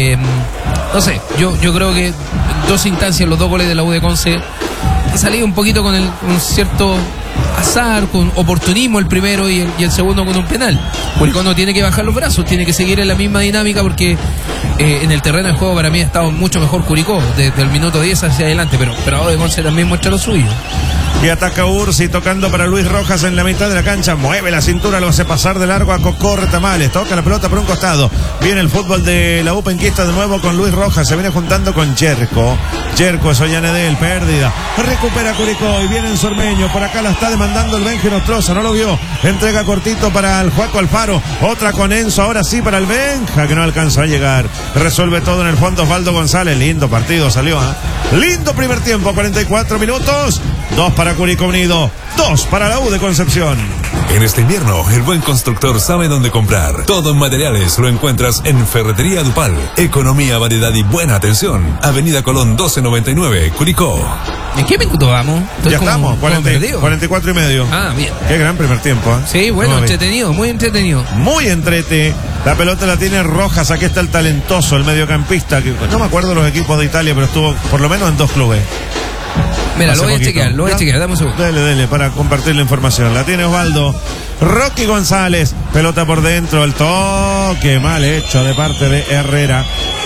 No sé, yo creo que dos instancias, los dos goles de la U de Conce han salido un poquito con un cierto azar, con oportunismo el primero y el segundo con un penal. Curicó no tiene que bajar los brazos, tiene que seguir en la misma dinámica porque en el terreno del juego para mí ha estado mucho mejor Curicó desde el minuto 10 hacia adelante, pero ahora de Conce también muestra lo suyo. Y ataca Ursi tocando para Luis Rojas en la mitad de la cancha. Mueve la cintura, lo hace pasar de largo a Cocó Retamales. Toca la pelota por un costado. Viene el fútbol de la U penquista de nuevo con Luis Rojas. Se viene juntando con Yerko. Yerko, Soyanedel, pérdida. Recupera Curicó y viene en Sormeño. Por acá la está demandando el Benje Nostroza. No lo vio. Entrega cortito para el Juaco Alfaro. Otra con Enzo. Ahora sí para el Benja que no alcanzó a llegar. Resuelve todo en el fondo Osvaldo González. Lindo partido salió. Lindo primer tiempo. 44 minutos. 2 para Curicó Unido, 2 para la U de Concepción. En este invierno, el buen constructor sabe dónde comprar. Todo en materiales lo encuentras en Ferretería Dupal. Economía, variedad y buena atención. Avenida Colón 1299, Curicó. ¿En qué minuto vamos? Ya estamos, 44 y medio. Ah, bien. Qué gran primer tiempo. Sí, bueno, entretenido, muy entretenido. Muy entrete. La pelota la tiene Rojas. Aquí está el talentoso, el mediocampista. Que no me acuerdo los equipos de Italia, pero estuvo por lo menos en 2 clubes. Mira, lo voy a chequear, dame un segundo. Dele, para compartir la información. La tiene Osvaldo. Rocky González, pelota por dentro, el toque mal hecho de parte de Herrera.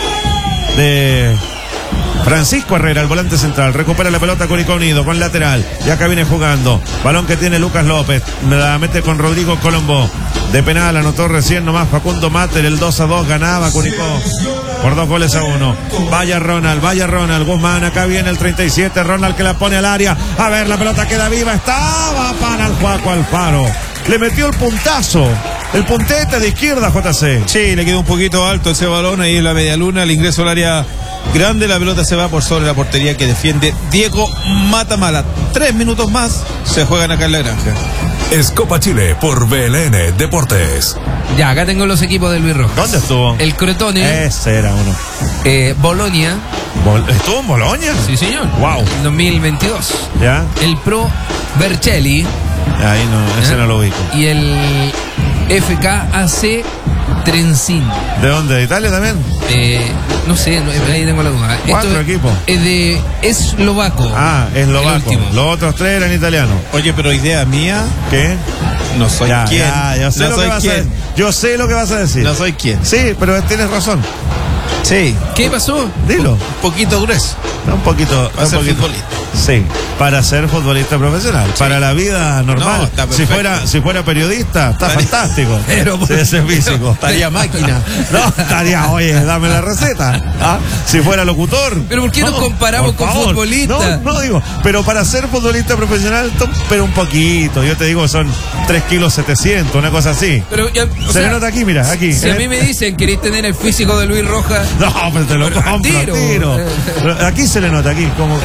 De Francisco Herrera, el volante central. Recupera la pelota Curicó Unido con lateral. Y acá viene jugando. Balón que tiene Lucas López. La mete con Rodrigo Colombo. De penal anotó recién nomás Facundo Mater. El 2-2 ganaba Curicó por 2-1. Vaya Ronald Guzmán. Acá viene el 37. Ronald que la pone al área. A ver, la pelota queda viva. Estaba para el Juaco Alfaro. Le metió el puntazo. El puntete de izquierda, JC. Sí, le quedó un poquito alto ese balón ahí en la media luna. El ingreso al área grande. La pelota se va por sobre la portería que defiende Diego Matamala. 3 minutos más se juegan acá en la Granja. Es Copa Chile por BLN Deportes. Ya, acá tengo los equipos de Luis Rojas. ¿Dónde estuvo? El Crotone. Ese era uno. Bolonia, ¿Estuvo en Boloña? Sí, señor. Wow. En 2022. ¿Ya? El Pro Vercelli. Ahí no, ese no lo ubico. Y el FKAC Trentin. ¿De dónde? ¿De Italia también? No sé, ahí tengo la duda. 4 equipos. Es de eslovaco. Ah, eslovaco. El último. Los otros 3 eran italianos. Oye, pero idea mía, ¿Qué? no soy quién. Yo sé no lo soy que vas quién. yo sé lo que vas a decir. No soy quién. Sí, pero tienes razón. Sí, ¿Qué pasó? Dilo. un poquito grueso. Un poquito. Para ser futbolista. Sí, para ser futbolista profesional. Sí. Para la vida normal. No, está perfecto. Si fuera periodista, está fantástico. Pero, sí, ese físico. Estaría máquina. No, estaría, oye, dame la receta. ¿Ah? Si fuera locutor. Pero ¿por qué nos comparamos con futbolistas? No, digo, pero para ser futbolista profesional, pero un poquito. Yo te digo, son 3 kilos 700, una cosa así. Pero ya, se le nota aquí, mira, aquí. Si a mí me dicen, ¿querés tener el físico de Luis Rojas? No, pero te lo compro, tiro. Aquí se le nota, aquí, como...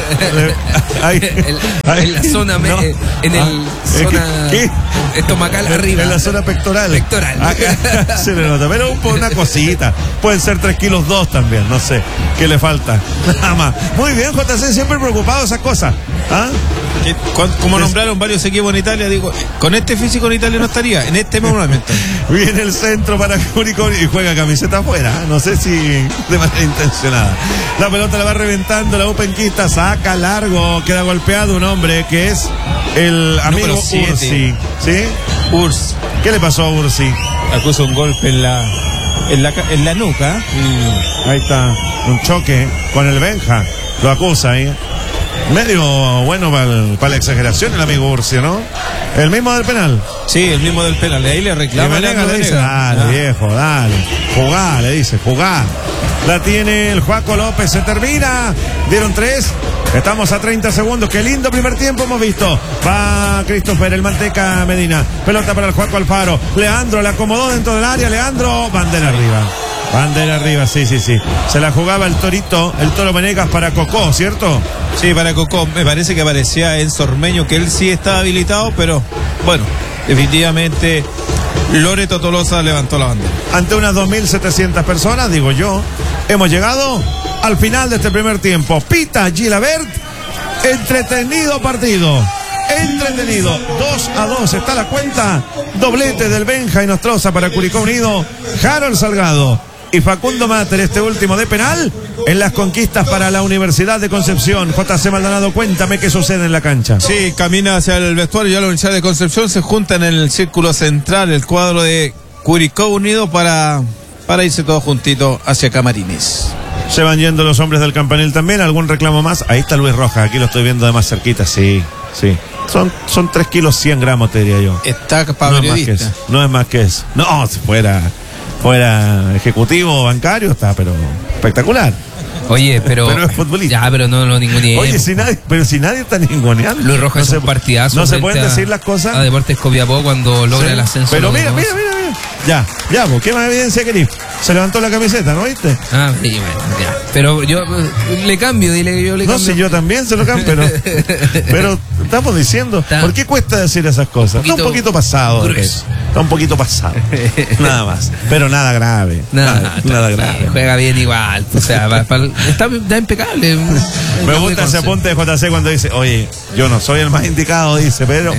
en la zona, no. En el zona estomacal arriba. En la zona pectoral. Se le nota, pero una cosita. Pueden ser 3 kilos 2 también, no sé. ¿Qué le falta? Nada más. Muy bien, JC, siempre preocupado de esas cosas. ¿Ah? Como nombraron varios equipos en Italia, digo, con este físico en Italia no estaría, en este momento. Viene el centro para Curicó y juega camiseta afuera, no sé si de manera intencionada. La pelota la va reventando, la Openquista saca largo, queda golpeado un hombre que es el amigo Ursi. ¿Sí? Urs. ¿Qué le pasó a Ursi? Acusa un golpe en la nuca. Ahí está, un choque con el Benja, lo acusa ahí. Medio bueno para la exageración el amigo Ursi, ¿no? El mismo del penal. Sí, el mismo del penal. Ahí le reclama. Le dice, dale, viejo, dale. Jugá, le dice, jugá. La tiene el Juaco López, se termina. Dieron 3. Estamos a 30 segundos. Qué lindo primer tiempo hemos visto. Va Christopher, el Manteca Medina. Pelota para el Juaco Alfaro. Leandro la acomodó dentro del área. Leandro, bandera arriba. Bandera arriba, sí. Se la jugaba el Torito, el Toro Venegas para Cocó, ¿cierto? Sí, para Cocó. Me parece que aparecía Enzo Ormeño, que él sí estaba habilitado, pero bueno, definitivamente Loreto Tolosa levantó la bandera. Ante unas 2.700 personas, digo yo, hemos llegado al final de este primer tiempo. Pita Gilabert, entretenido partido. Entretenido, 2-2 está la cuenta. Doblete del Benja Inostroza para Curicó Unido. Harold Salgado y Facundo Mater, este último de penal, en las conquistas para la Universidad de Concepción. JC Maldonado, cuéntame qué sucede en la cancha. Sí, camina hacia el vestuario, ya la Universidad de Concepción se junta en el círculo central, el cuadro de Curicó Unido para irse todos juntitos hacia Camarines. Se van yendo los hombres del Campanil también. ¿Algún reclamo más? Ahí está Luis Rojas, aquí lo estoy viendo de más cerquita, sí. Son 3 kilos 100 gramos, te diría yo. Está para periodista. No es más que eso. No, si fuera ejecutivo bancario, está, pero espectacular. Oye, pero es futbolista. Ya, pero no lo ninguneemos. Oye, si nadie está ninguneando. Luis Rojas es un partidazo. No se pueden decir las cosas. A Deportes Copiapó cuando logra el ascenso. Pero mira. Ya, pues, ¿qué más evidencia querís? Se levantó la camiseta, ¿no viste? Ah, sí, bueno, ya. Pero yo le cambio, dile que yo le cambio. No, si yo también se lo cambio, pero estamos diciendo, ¿por qué cuesta decir esas cosas? Está un poquito pasado. Está un poquito pasado. Nada más. Pero nada grave. Nada grave. Juega bien igual. O sea, está impecable. Me gusta ese apunte de JC cuando dice, oye, yo no soy el más indicado, dice, pero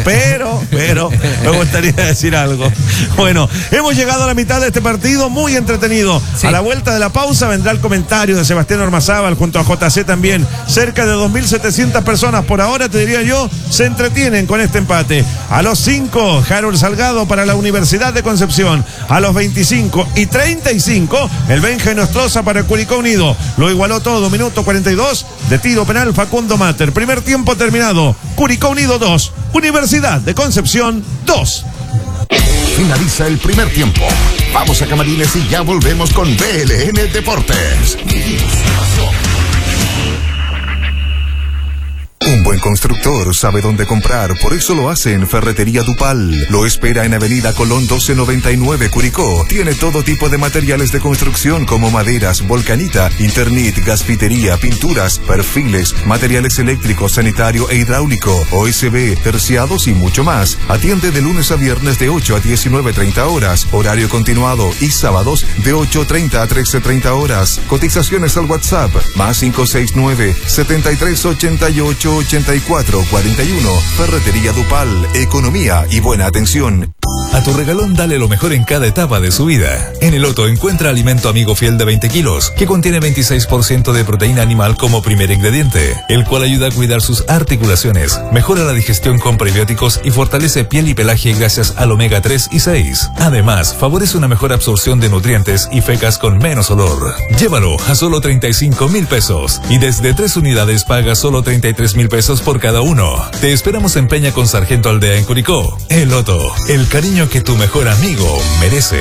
me gustaría decir algo. Bueno, hemos llegado a la mitad de este partido, muy entretenido. Sí. A la vuelta de la pausa vendrá el comentario de Sebastián Ormazábal junto a JC también. Cerca de 2.700 personas por ahora, te diría yo, se entretienen con este empate. A los 5, Harold Salgado para la Universidad de Concepción. A los 25 y 35, el Benja Inostroza para Curicó Unido. Lo igualó todo, minuto 42 de tiro penal Facundo Mater. Primer tiempo terminado. Curicó Unido 2, Universidad de Concepción 2. Finaliza el primer tiempo. Vamos a Camarines y ya volvemos con BLN Deportes. Un buen constructor sabe dónde comprar, por eso lo hace en Ferretería Dupal. Lo espera en Avenida Colón 1299, Curicó. Tiene todo tipo de materiales de construcción como maderas, volcanita, Internet, gasfitería, pinturas, perfiles, materiales eléctricos, sanitario e hidráulico, OSB, terciados y mucho más. Atiende de lunes a viernes de 8 a 19:30 horas, horario continuado, y sábados de 8:30 a 13:30 horas. Cotizaciones al WhatsApp, más 569 7388 8441. Ferretería Dupal, economía y buena atención. A tu regalón dale lo mejor en cada etapa de su vida. En el Otto encuentra alimento amigo fiel de 20 kilos, que contiene 26% de proteína animal como primer ingrediente, el cual ayuda a cuidar sus articulaciones, mejora la digestión con prebióticos y fortalece piel y pelaje gracias al omega 3 y 6. Además, favorece una mejor absorción de nutrientes y fecas con menos olor. Llévalo a solo 35,000 pesos y desde 3 unidades paga solo 33,000 pesos por cada uno. Te esperamos en Peña con Sargento Aldea en Curicó. El Otto, el cariño que tu mejor amigo merece.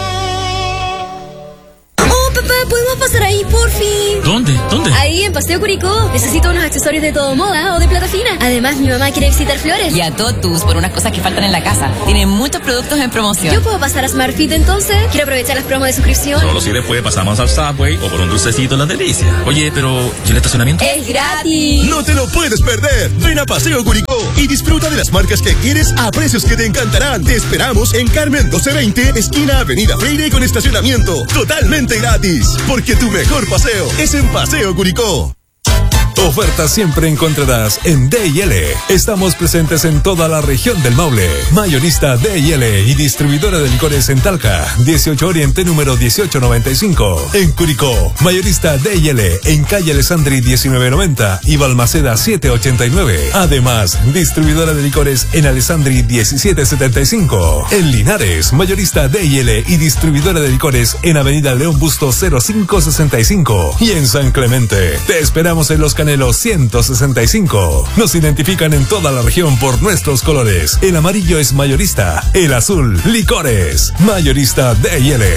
Oh, papá, ¿podemos pasar ahí, por fin? ¿Dónde? Ahí, en Paseo Curicó. Necesito unos accesorios de todo moda o de plata fina. Además, mi mamá quiere visitar Flores. Y a Totus por unas cosas que faltan en la casa. Tienen muchos productos en promoción. ¿Yo puedo pasar a SmartFit entonces? Quiero aprovechar las promos de suscripción. Solo si después pasamos al Subway o por un dulcecito La Delicia. Oye, pero ¿y el estacionamiento? ¡Es gratis! No te lo puedes perder. Ven a Paseo Curicó y disfruta de las marcas que quieres a precios que te encantarán. Te esperamos en Carmen 1220, esquina Avenida Freire, con estacionamiento totalmente gratis. Porque tu mejor paseo es en Paseo Curicó. Ofertas siempre encontrarás en D&L. Estamos presentes en toda la región del Maule. Mayorista D&L y distribuidora de licores en Talca, 18 Oriente número 1895. En Curicó, mayorista D&L en calle Alessandri 1990 y Balmaceda 789. Además, distribuidora de licores en Alessandri 1775. En Linares, mayorista D&L y distribuidora de licores en Avenida León Busto 0565. Y en San Clemente, te esperamos en Los Canelos 165. Nos identifican en toda la región por nuestros colores. El amarillo es mayorista, el azul, licores. Mayorista D&L.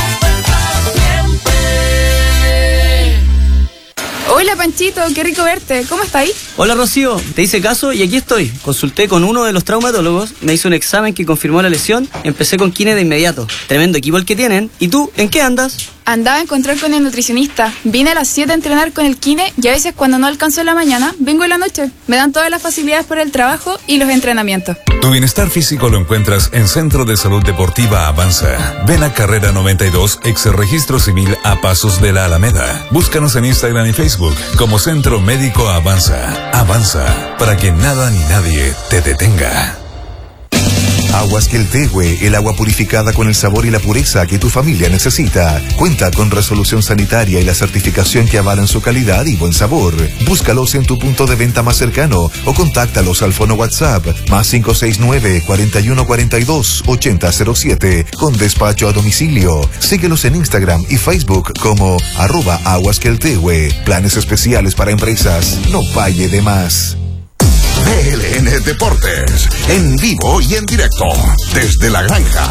Hola Panchito, qué rico verte. ¿Cómo estáis? Hola Rocío, te hice caso y aquí estoy. Consulté con uno de los traumatólogos, me hizo un examen que confirmó la lesión, empecé con kine de inmediato. Tremendo equipo el que tienen. ¿Y tú, en qué andas? Andaba a encontrar con el nutricionista. Vine a las 7 a entrenar con el kine y a veces cuando no alcanzo en la mañana, vengo en la noche. Me dan todas las facilidades para el trabajo y los entrenamientos. Tu bienestar físico lo encuentras en Centro de Salud Deportiva Avanza. Ven a Carrera 92, ex Registro Civil a Pasos de la Alameda. Búscanos en Instagram y Facebook como Centro Médico Avanza. Avanza, para que nada ni nadie te detenga. Aguas Queltehue, el agua purificada con el sabor y la pureza que tu familia necesita. Cuenta con resolución sanitaria y la certificación que avalan su calidad y buen sabor. Búscalos en tu punto de venta más cercano o contáctalos al fono WhatsApp más 569 4142 8007 con despacho a domicilio. Síguelos en Instagram y Facebook como @aguasqueltehue. Planes especiales para empresas. No pague de más. BLN Deportes, en vivo y en directo, desde la granja.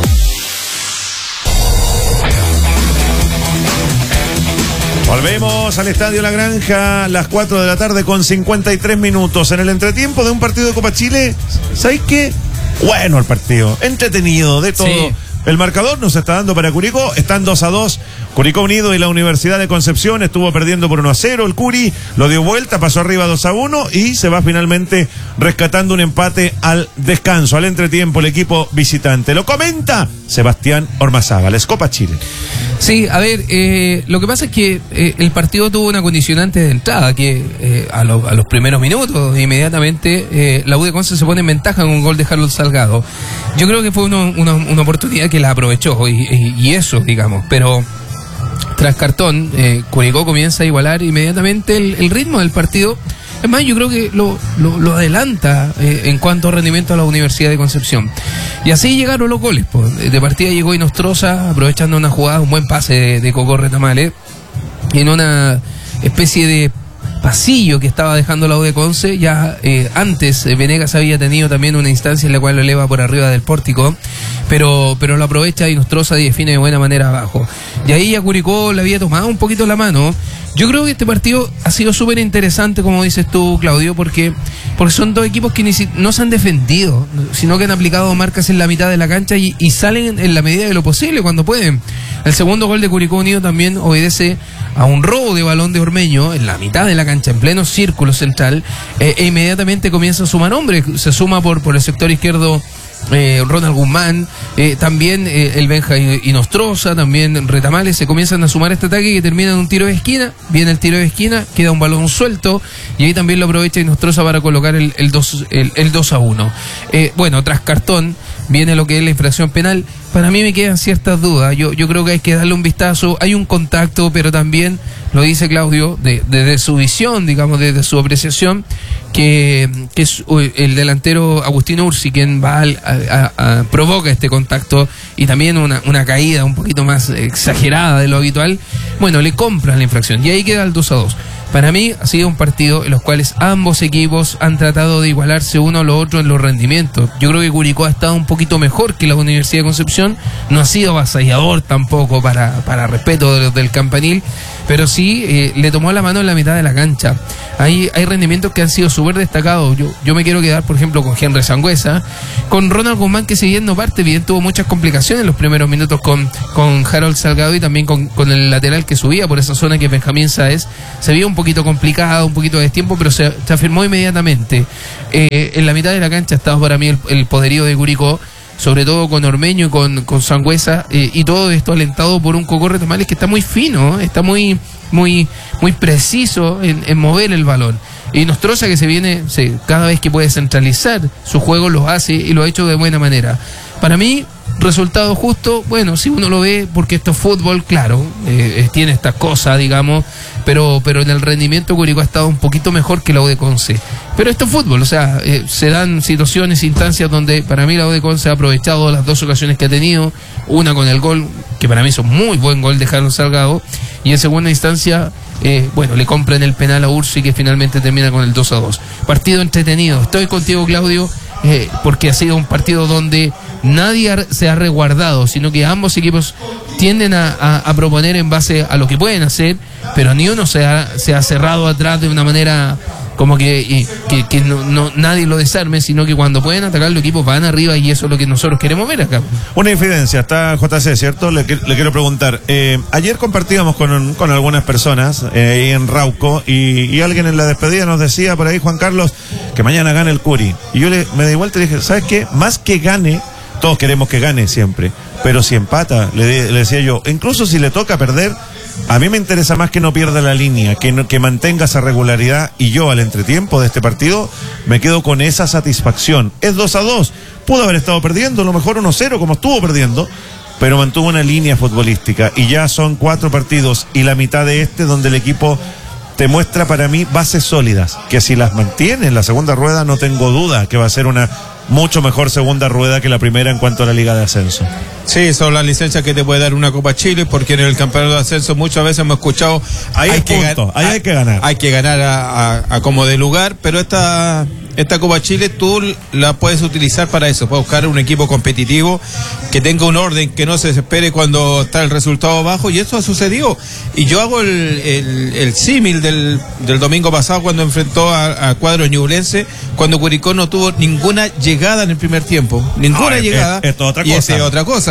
Volvemos al Estadio La Granja, las 4 de la tarde con 53 minutos. En el entretiempo de un partido de Copa Chile, ¿sabéis qué? Bueno el partido, entretenido, de todo. Sí. El marcador nos está dando para Curicó, están 2-2. Curicó Unido y la Universidad de Concepción estuvo perdiendo por 1-0. El Curi lo dio vuelta, pasó arriba 2-1 y se va finalmente rescatando un empate al descanso, al entretiempo, el equipo visitante. Lo comenta Sebastián Ormazábal, es Copa Chile. Sí, a ver, lo que pasa es que el partido tuvo una condicionante de entrada, que a los primeros minutos, inmediatamente, la U de Conce se pone en ventaja con un gol de Harold Salgado. Yo creo que fue una oportunidad que la aprovechó y eso, digamos, pero tras cartón, Curicó comienza a igualar inmediatamente el ritmo del partido. Es más, yo creo que lo adelanta en cuanto a rendimiento a la Universidad de Concepción. Y así llegaron los goles. Pues. De partida llegó Inostroza, aprovechando una jugada, un buen pase de Coco Retamale, en una especie de pasillo que estaba dejando la U de Conce. Ya antes Venegas había tenido también una instancia en la cual lo eleva por arriba del pórtico, pero lo aprovecha Inostroza y define de buena manera abajo. Y ahí ya Curicó le había tomado un poquito la mano, Yo creo que este partido ha sido súper interesante, como dices tú, Claudio, porque son dos equipos que no se han defendido, sino que han aplicado marcas en la mitad de la cancha y salen en la medida de lo posible cuando pueden. El segundo gol de Curicó Unido también obedece a un robo de balón de Ormeño en la mitad de la cancha, en pleno círculo central, e inmediatamente comienza a sumar hombres. Se suma por el sector izquierdo Ronald Guzmán, también el Benja Inostroza, también Retamales, se comienzan a sumar este ataque que termina en un tiro de esquina. Viene el tiro de esquina, queda un balón suelto y ahí también lo aprovecha Inostroza para colocar el 2-1. Bueno, tras cartón viene lo que es la infracción penal. Para mí me quedan ciertas dudas. Yo creo que hay que darle un vistazo. Hay un contacto, pero también lo dice Claudio desde su visión, digamos, desde su apreciación, que es el delantero Agustín Ursi quien va provoca este contacto y también una caída un poquito más exagerada de lo habitual. Bueno, le compran la infracción y ahí queda el 2-2. Para mí ha sido un partido en los cuales ambos equipos han tratado de igualarse uno a lo otro en los rendimientos. Yo creo que Curicó ha estado un poquito mejor que la Universidad de Concepción, no ha sido avasallador tampoco para respeto del Campanil, pero sí le tomó la mano en la mitad de la cancha. Hay rendimientos que han sido súper destacados. Yo me quiero quedar, por ejemplo, con Henry Sangüesa, con Ronald Guzmán, que si bien no parte, bien tuvo muchas complicaciones en los primeros minutos con Harold Salgado y también con el lateral que subía por esa zona, que es Benjamín Sáez. Se vio un poquito complicado, un poquito de destiempo, pero se afirmó inmediatamente. En la mitad de la cancha estaba para mí el poderío de Curicó, sobre todo con Ormeño y con Sangüesa, y todo esto alentado por un Cocó Retamales que está muy fino, está muy preciso en mover el balón. Y Nostroza, que cada vez que puede centralizar su juego, lo hace y lo ha hecho de buena manera. Para mí, resultado justo, bueno, si uno lo ve, porque esto es fútbol, claro, tiene estas cosas, digamos, pero en el rendimiento Curicó ha estado un poquito mejor que la U de Conce. Pero esto es fútbol, o sea, se dan situaciones, instancias donde para mí la U de Conce ha aprovechado las dos ocasiones que ha tenido, una con el gol, que para mí es un muy buen gol de Harold Salgado, y en segunda instancia, bueno, le compran el penal a Ursi, que finalmente termina con el 2-2. Partido entretenido. Estoy contigo, Claudio, porque ha sido un partido donde nadie se ha resguardado, sino que ambos equipos tienden a proponer en base a lo que pueden hacer, pero ni uno se ha cerrado atrás de una manera como que nadie lo desarme, sino que cuando pueden atacar los equipos van arriba, y eso es lo que nosotros queremos ver acá. Una infidencia, está JC, ¿cierto? Le quiero preguntar, ayer compartíamos con algunas personas ahí en Rauco, y alguien en la despedida nos decía por ahí, Juan Carlos, que mañana gane el Curi, y yo me di vuelta y dije, ¿sabes qué? Más que gane, todos queremos que gane siempre, pero si empata, le decía yo, incluso si le toca perder, a mí me interesa más que no pierda la línea, que mantenga esa regularidad, y yo al entretiempo de este partido me quedo con esa satisfacción. Es 2-2, pudo haber estado perdiendo, a lo mejor 1-0 como estuvo perdiendo, pero mantuvo una línea futbolística, y ya son 4 partidos y la mitad de donde el equipo te muestra para mí bases sólidas, que si las mantiene en la segunda rueda no tengo duda que va a ser una mucho mejor segunda rueda que la primera en cuanto a la Liga de Ascenso. Sí, son las licencias que te puede dar una Copa Chile, porque en el campeonato de ascenso muchas veces hemos escuchado hay que ganar. Hay que ganar a como de lugar, pero esta Copa Chile tú la puedes utilizar para eso, para buscar un equipo competitivo que tenga un orden, que no se desespere cuando está el resultado bajo, y eso ha sucedido. Y yo hago el símil del domingo pasado, cuando enfrentó a cuadro ñublense, cuando Curicó no tuvo ninguna llegada en el primer tiempo, ninguna llegada. Esto es otra y cosa. Es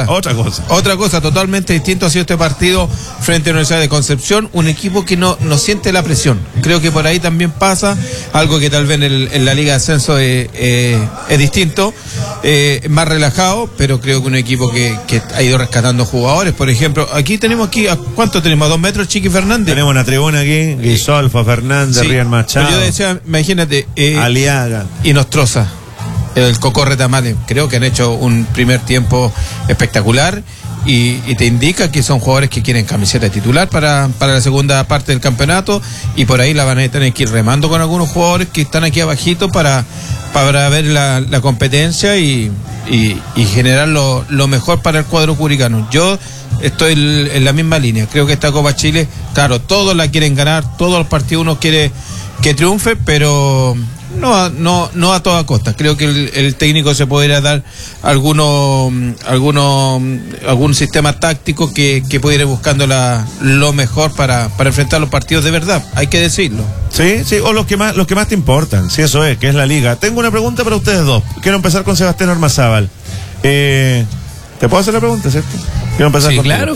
otra cosa totalmente distinto ha sido este partido frente a la Universidad de Concepción, un equipo que no siente la presión. Creo que por ahí también pasa algo que tal vez en la Liga de Ascenso es distinto, más relajado, pero creo que un equipo que ha ido rescatando jugadores. Por ejemplo, tenemos ¿cuánto tenemos? ¿A 2 metros Chiqui Fernández? Tenemos una tribuna aquí, Guisolfo, Fernández, sí. Rian Machado. Pero yo decía, imagínate, Aliaga y Nostroza, el Cocó Retamales, creo que han hecho un primer tiempo espectacular, y te indica que son jugadores que quieren camiseta titular para la segunda parte del campeonato, y por ahí la van a tener que ir remando con algunos jugadores que están aquí abajito para ver la competencia y generar lo mejor para el cuadro curicano. Yo estoy en la misma línea. Creo que esta Copa Chile, claro, todos la quieren ganar, todos los partidos uno quiere que triunfe, pero no a toda costa. Creo que el técnico se podría dar algún sistema táctico que pudiera ir buscando lo mejor para enfrentar los partidos de verdad, hay que decirlo. Sí, o los que más te importan, si eso es, que es la liga. Tengo una pregunta para ustedes dos. Quiero empezar con Sebastián Ormazábal. ¿Te puedo hacer la pregunta, cierto? Quiero empezar contigo. Claro.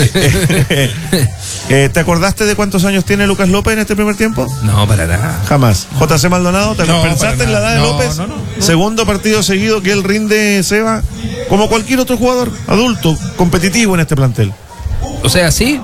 ¿Te acordaste de cuántos años tiene Lucas López en este primer tiempo? No, para nada. Jamás. JC Maldonado, ¿te pensaste en la edad de López? No. Segundo partido seguido que él rinde, Seba, como cualquier otro jugador adulto, competitivo en este plantel. O sea, sí.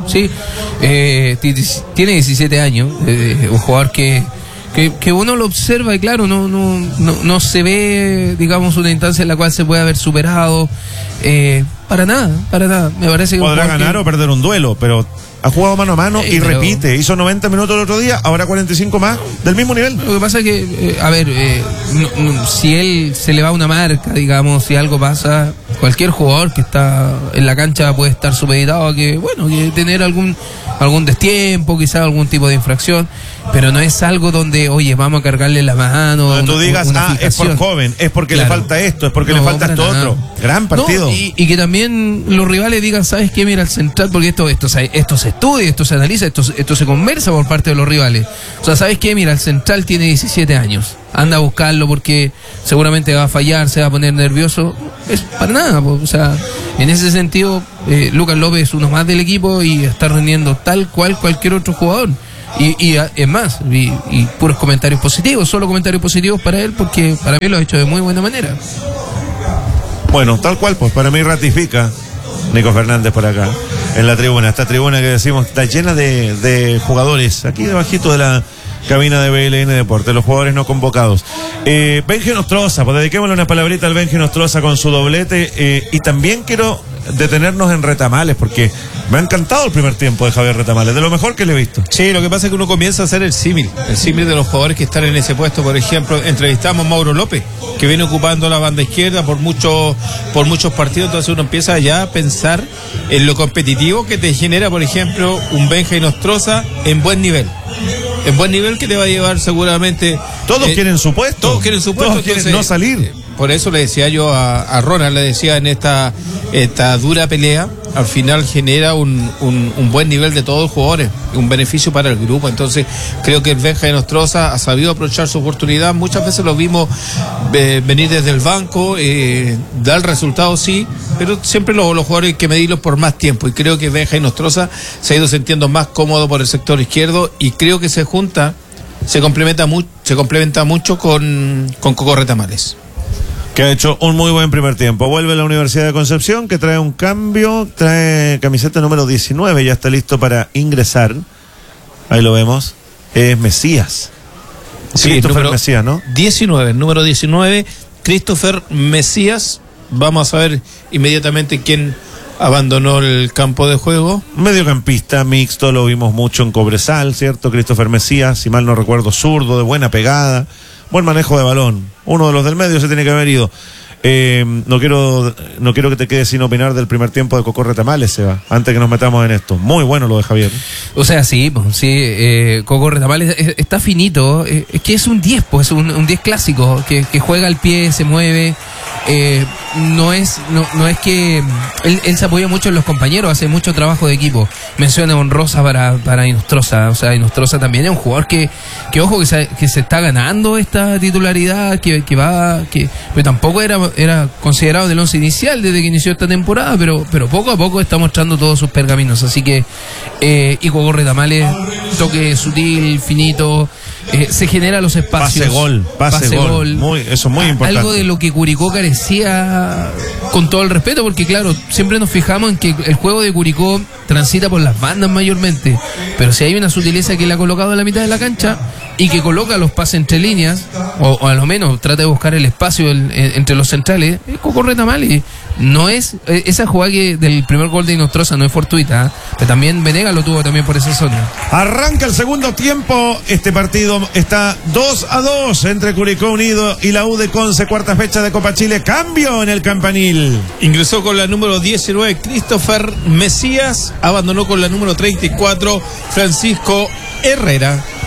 Tiene 17 años. Un jugador que uno lo observa y claro, no se ve, digamos, una instancia en la cual se puede haber superado. Para nada. Me parece que podrá ganar o perder un duelo, pero ha jugado mano a mano y repite. Hizo 90 minutos el otro día, ahora 45 más, del mismo nivel. Lo que pasa es que, si él se le va una marca, digamos, si algo pasa, cualquier jugador que está en la cancha puede estar supeditado a que tener algún destiempo, quizás algún tipo de infracción, pero no es algo donde, oye, vamos a cargarle la mano. Cuando tú digas, es por joven, es porque le falta esto, es porque le falta esto otro. Gran partido. Y que también los rivales digan, ¿sabes qué? Mira, el central, porque esto se estudia, esto se analiza, esto se conversa por parte de los rivales. O sea, ¿sabes qué? Mira, el central tiene 17 años. Anda a buscarlo porque seguramente va a fallar, se va a poner nervioso. Es para nada, o sea, en ese sentido, Lucas López es uno más del equipo y está rindiendo tal cual cualquier otro jugador. Y es más, y puros comentarios positivos, solo comentarios positivos para él, porque para mí lo ha hecho de muy buena manera. Bueno, tal cual, pues para mí ratifica Nico Fernández por acá, en la tribuna. Esta tribuna que decimos está llena de jugadores, aquí debajito de la cabina de BLN Deportes, los jugadores no convocados. Benji Nostroza, pues dediquémosle una palabrita al Benji Nostroza con su doblete, y también quiero detenernos en Retamales, porque me ha encantado el primer tiempo de Javier Retamales, de lo mejor que le he visto. Sí, lo que pasa es que uno comienza a hacer el símil de los jugadores que están en ese puesto. Por ejemplo, entrevistamos a Mauro López, que viene ocupando la banda izquierda por muchos partidos, entonces uno empieza ya a pensar en lo competitivo que te genera, por ejemplo, un Benji Nostroza en buen nivel. En buen nivel, que te va a llevar seguramente. Todos quieren su puesto. Todos quieren su puesto. Todos quieren no salir. Por eso le decía yo a Ronald, le decía en esta dura pelea, al final genera un buen nivel de todos los jugadores, un beneficio para el grupo. Entonces creo que el Benja Nostroza ha sabido aprovechar su oportunidad. Muchas veces lo vimos venir desde el banco, dar resultados sí, pero siempre los jugadores hay que medirlos por más tiempo, y creo que Benja Nostroza se ha ido sintiendo más cómodo por el sector izquierdo, y creo que se complementa mucho con Coco Retamales, que ha hecho un muy buen primer tiempo. Vuelve a la Universidad de Concepción, que trae un cambio, trae camiseta número 19, ya está listo para ingresar. Ahí lo vemos. Es Mesías. Sí, Christopher Mesías, ¿no? 19, número 19, Christopher Mesías. Vamos a ver inmediatamente quién abandonó el campo de juego. Mediocampista mixto, lo vimos mucho en Cobresal, ¿cierto? Christopher Mesías, si mal no recuerdo, zurdo, de buena pegada, buen manejo de balón. Uno de los del medio se tiene que haber ido. No quiero que te quedes sin opinar del primer tiempo de Coco Retamales, Seba, antes que nos metamos en esto. Muy bueno lo de Javier. O sea, sí, Coco Retamales está finito, es que es un 10, pues, es un 10 clásico, que juega al pie, se mueve. No es que él se apoya mucho en los compañeros, hace mucho trabajo de equipo. Menciona honrosa para Inostroza. O sea, Inostroza también es un jugador que ojo, que se está ganando esta titularidad, pero tampoco era considerado del once inicial desde que inició esta temporada, pero poco a poco está mostrando todos sus pergaminos. Así que y Coco Retamales, toque sutil, finito, se genera los espacios. Pase gol. Eso es muy importante. Algo de lo que Curicó carecía, con todo el respeto, porque claro, siempre nos fijamos en que el juego de Curicó transita por las bandas mayormente, pero si hay una sutileza que le ha colocado en la mitad de la cancha y que coloca los pases entre líneas, o a lo menos trata de buscar el espacio entre los centrales, Coco Retamales. No es esa jugada del primer gol de Inostroza no es fortuita, pero también Venegas lo tuvo también por esa zona. Arranca el segundo tiempo. Este partido está 2-2 entre Curicó Unido y la U de Conce, cuarta fecha de Copa Chile. Cambio en el campanil. Ingresó con la número 19 Christopher Mesías, abandonó con la número 34 Francisco Herrera.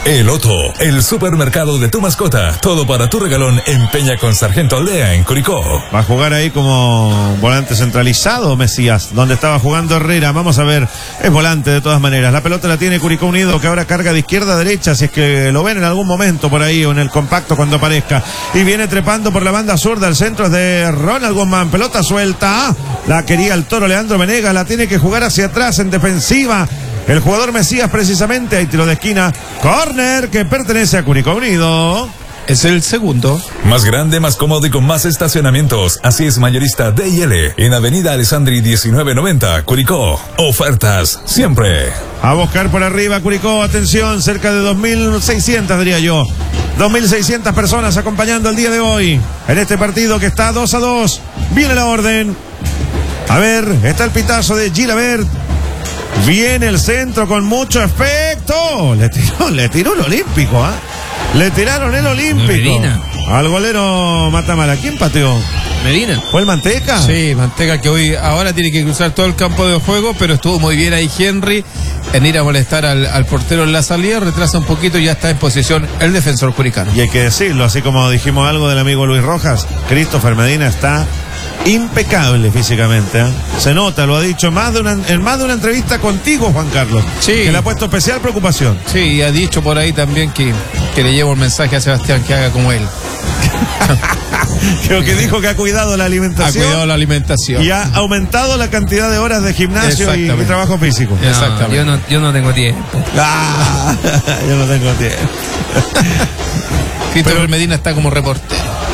El Otto, el supermercado de tu mascota. Todo para tu regalón en Peña con Sargento Aldea en Curicó. Va a jugar ahí como volante centralizado Mesías, donde estaba jugando Herrera. Vamos a ver, es volante de todas maneras. La pelota la tiene Curicó Unido, que ahora carga de izquierda a derecha, si es que lo ven en algún momento por ahí o en el compacto cuando aparezca. Y viene trepando por la banda zurda, el centro es de Ronald Guzmán. Pelota suelta, la quería el toro Leandro Venegas, la tiene que jugar hacia atrás en defensiva. El jugador Mesías precisamente, hay tiro de esquina, córner que pertenece a Curicó Unido. Es el segundo. Más grande, más cómodo y con más estacionamientos. Así es mayorista D&L en Avenida Alessandri 1990, Curicó. Ofertas siempre. A buscar por arriba Curicó, atención, cerca de 2.600 diría yo. 2.600 personas acompañando el día de hoy en este partido que está 2-2. Viene la orden. A ver, está el pitazo de Gilabert. Viene el centro con mucho efecto. Le tiró el olímpico, ¿ah? Le tiraron el olímpico. Medina. Al golero Matamala. ¿Quién pateó? Medina. ¿Fue el Manteca? Sí, Manteca, que ahora tiene que cruzar todo el campo de juego, pero estuvo muy bien ahí Henry en ir a molestar al portero en la salida, retrasa un poquito y ya está en posición el defensor curicano. Y hay que decirlo, así como dijimos algo del amigo Luis Rojas, Christopher Medina está impecable físicamente, ¿eh? Se nota, lo ha dicho en más de una entrevista contigo, Juan Carlos. Sí. Que le ha puesto especial preocupación. Sí, y ha dicho por ahí también que le lleva un mensaje a Sebastián que haga como él. Creo que dijo que ha cuidado la alimentación. Ha cuidado la alimentación. Y ha aumentado la cantidad de horas de gimnasio y trabajo físico. No, Exactamente. yo no tengo tiempo. Yo no tengo tiempo. Christopher Medina está como reportero.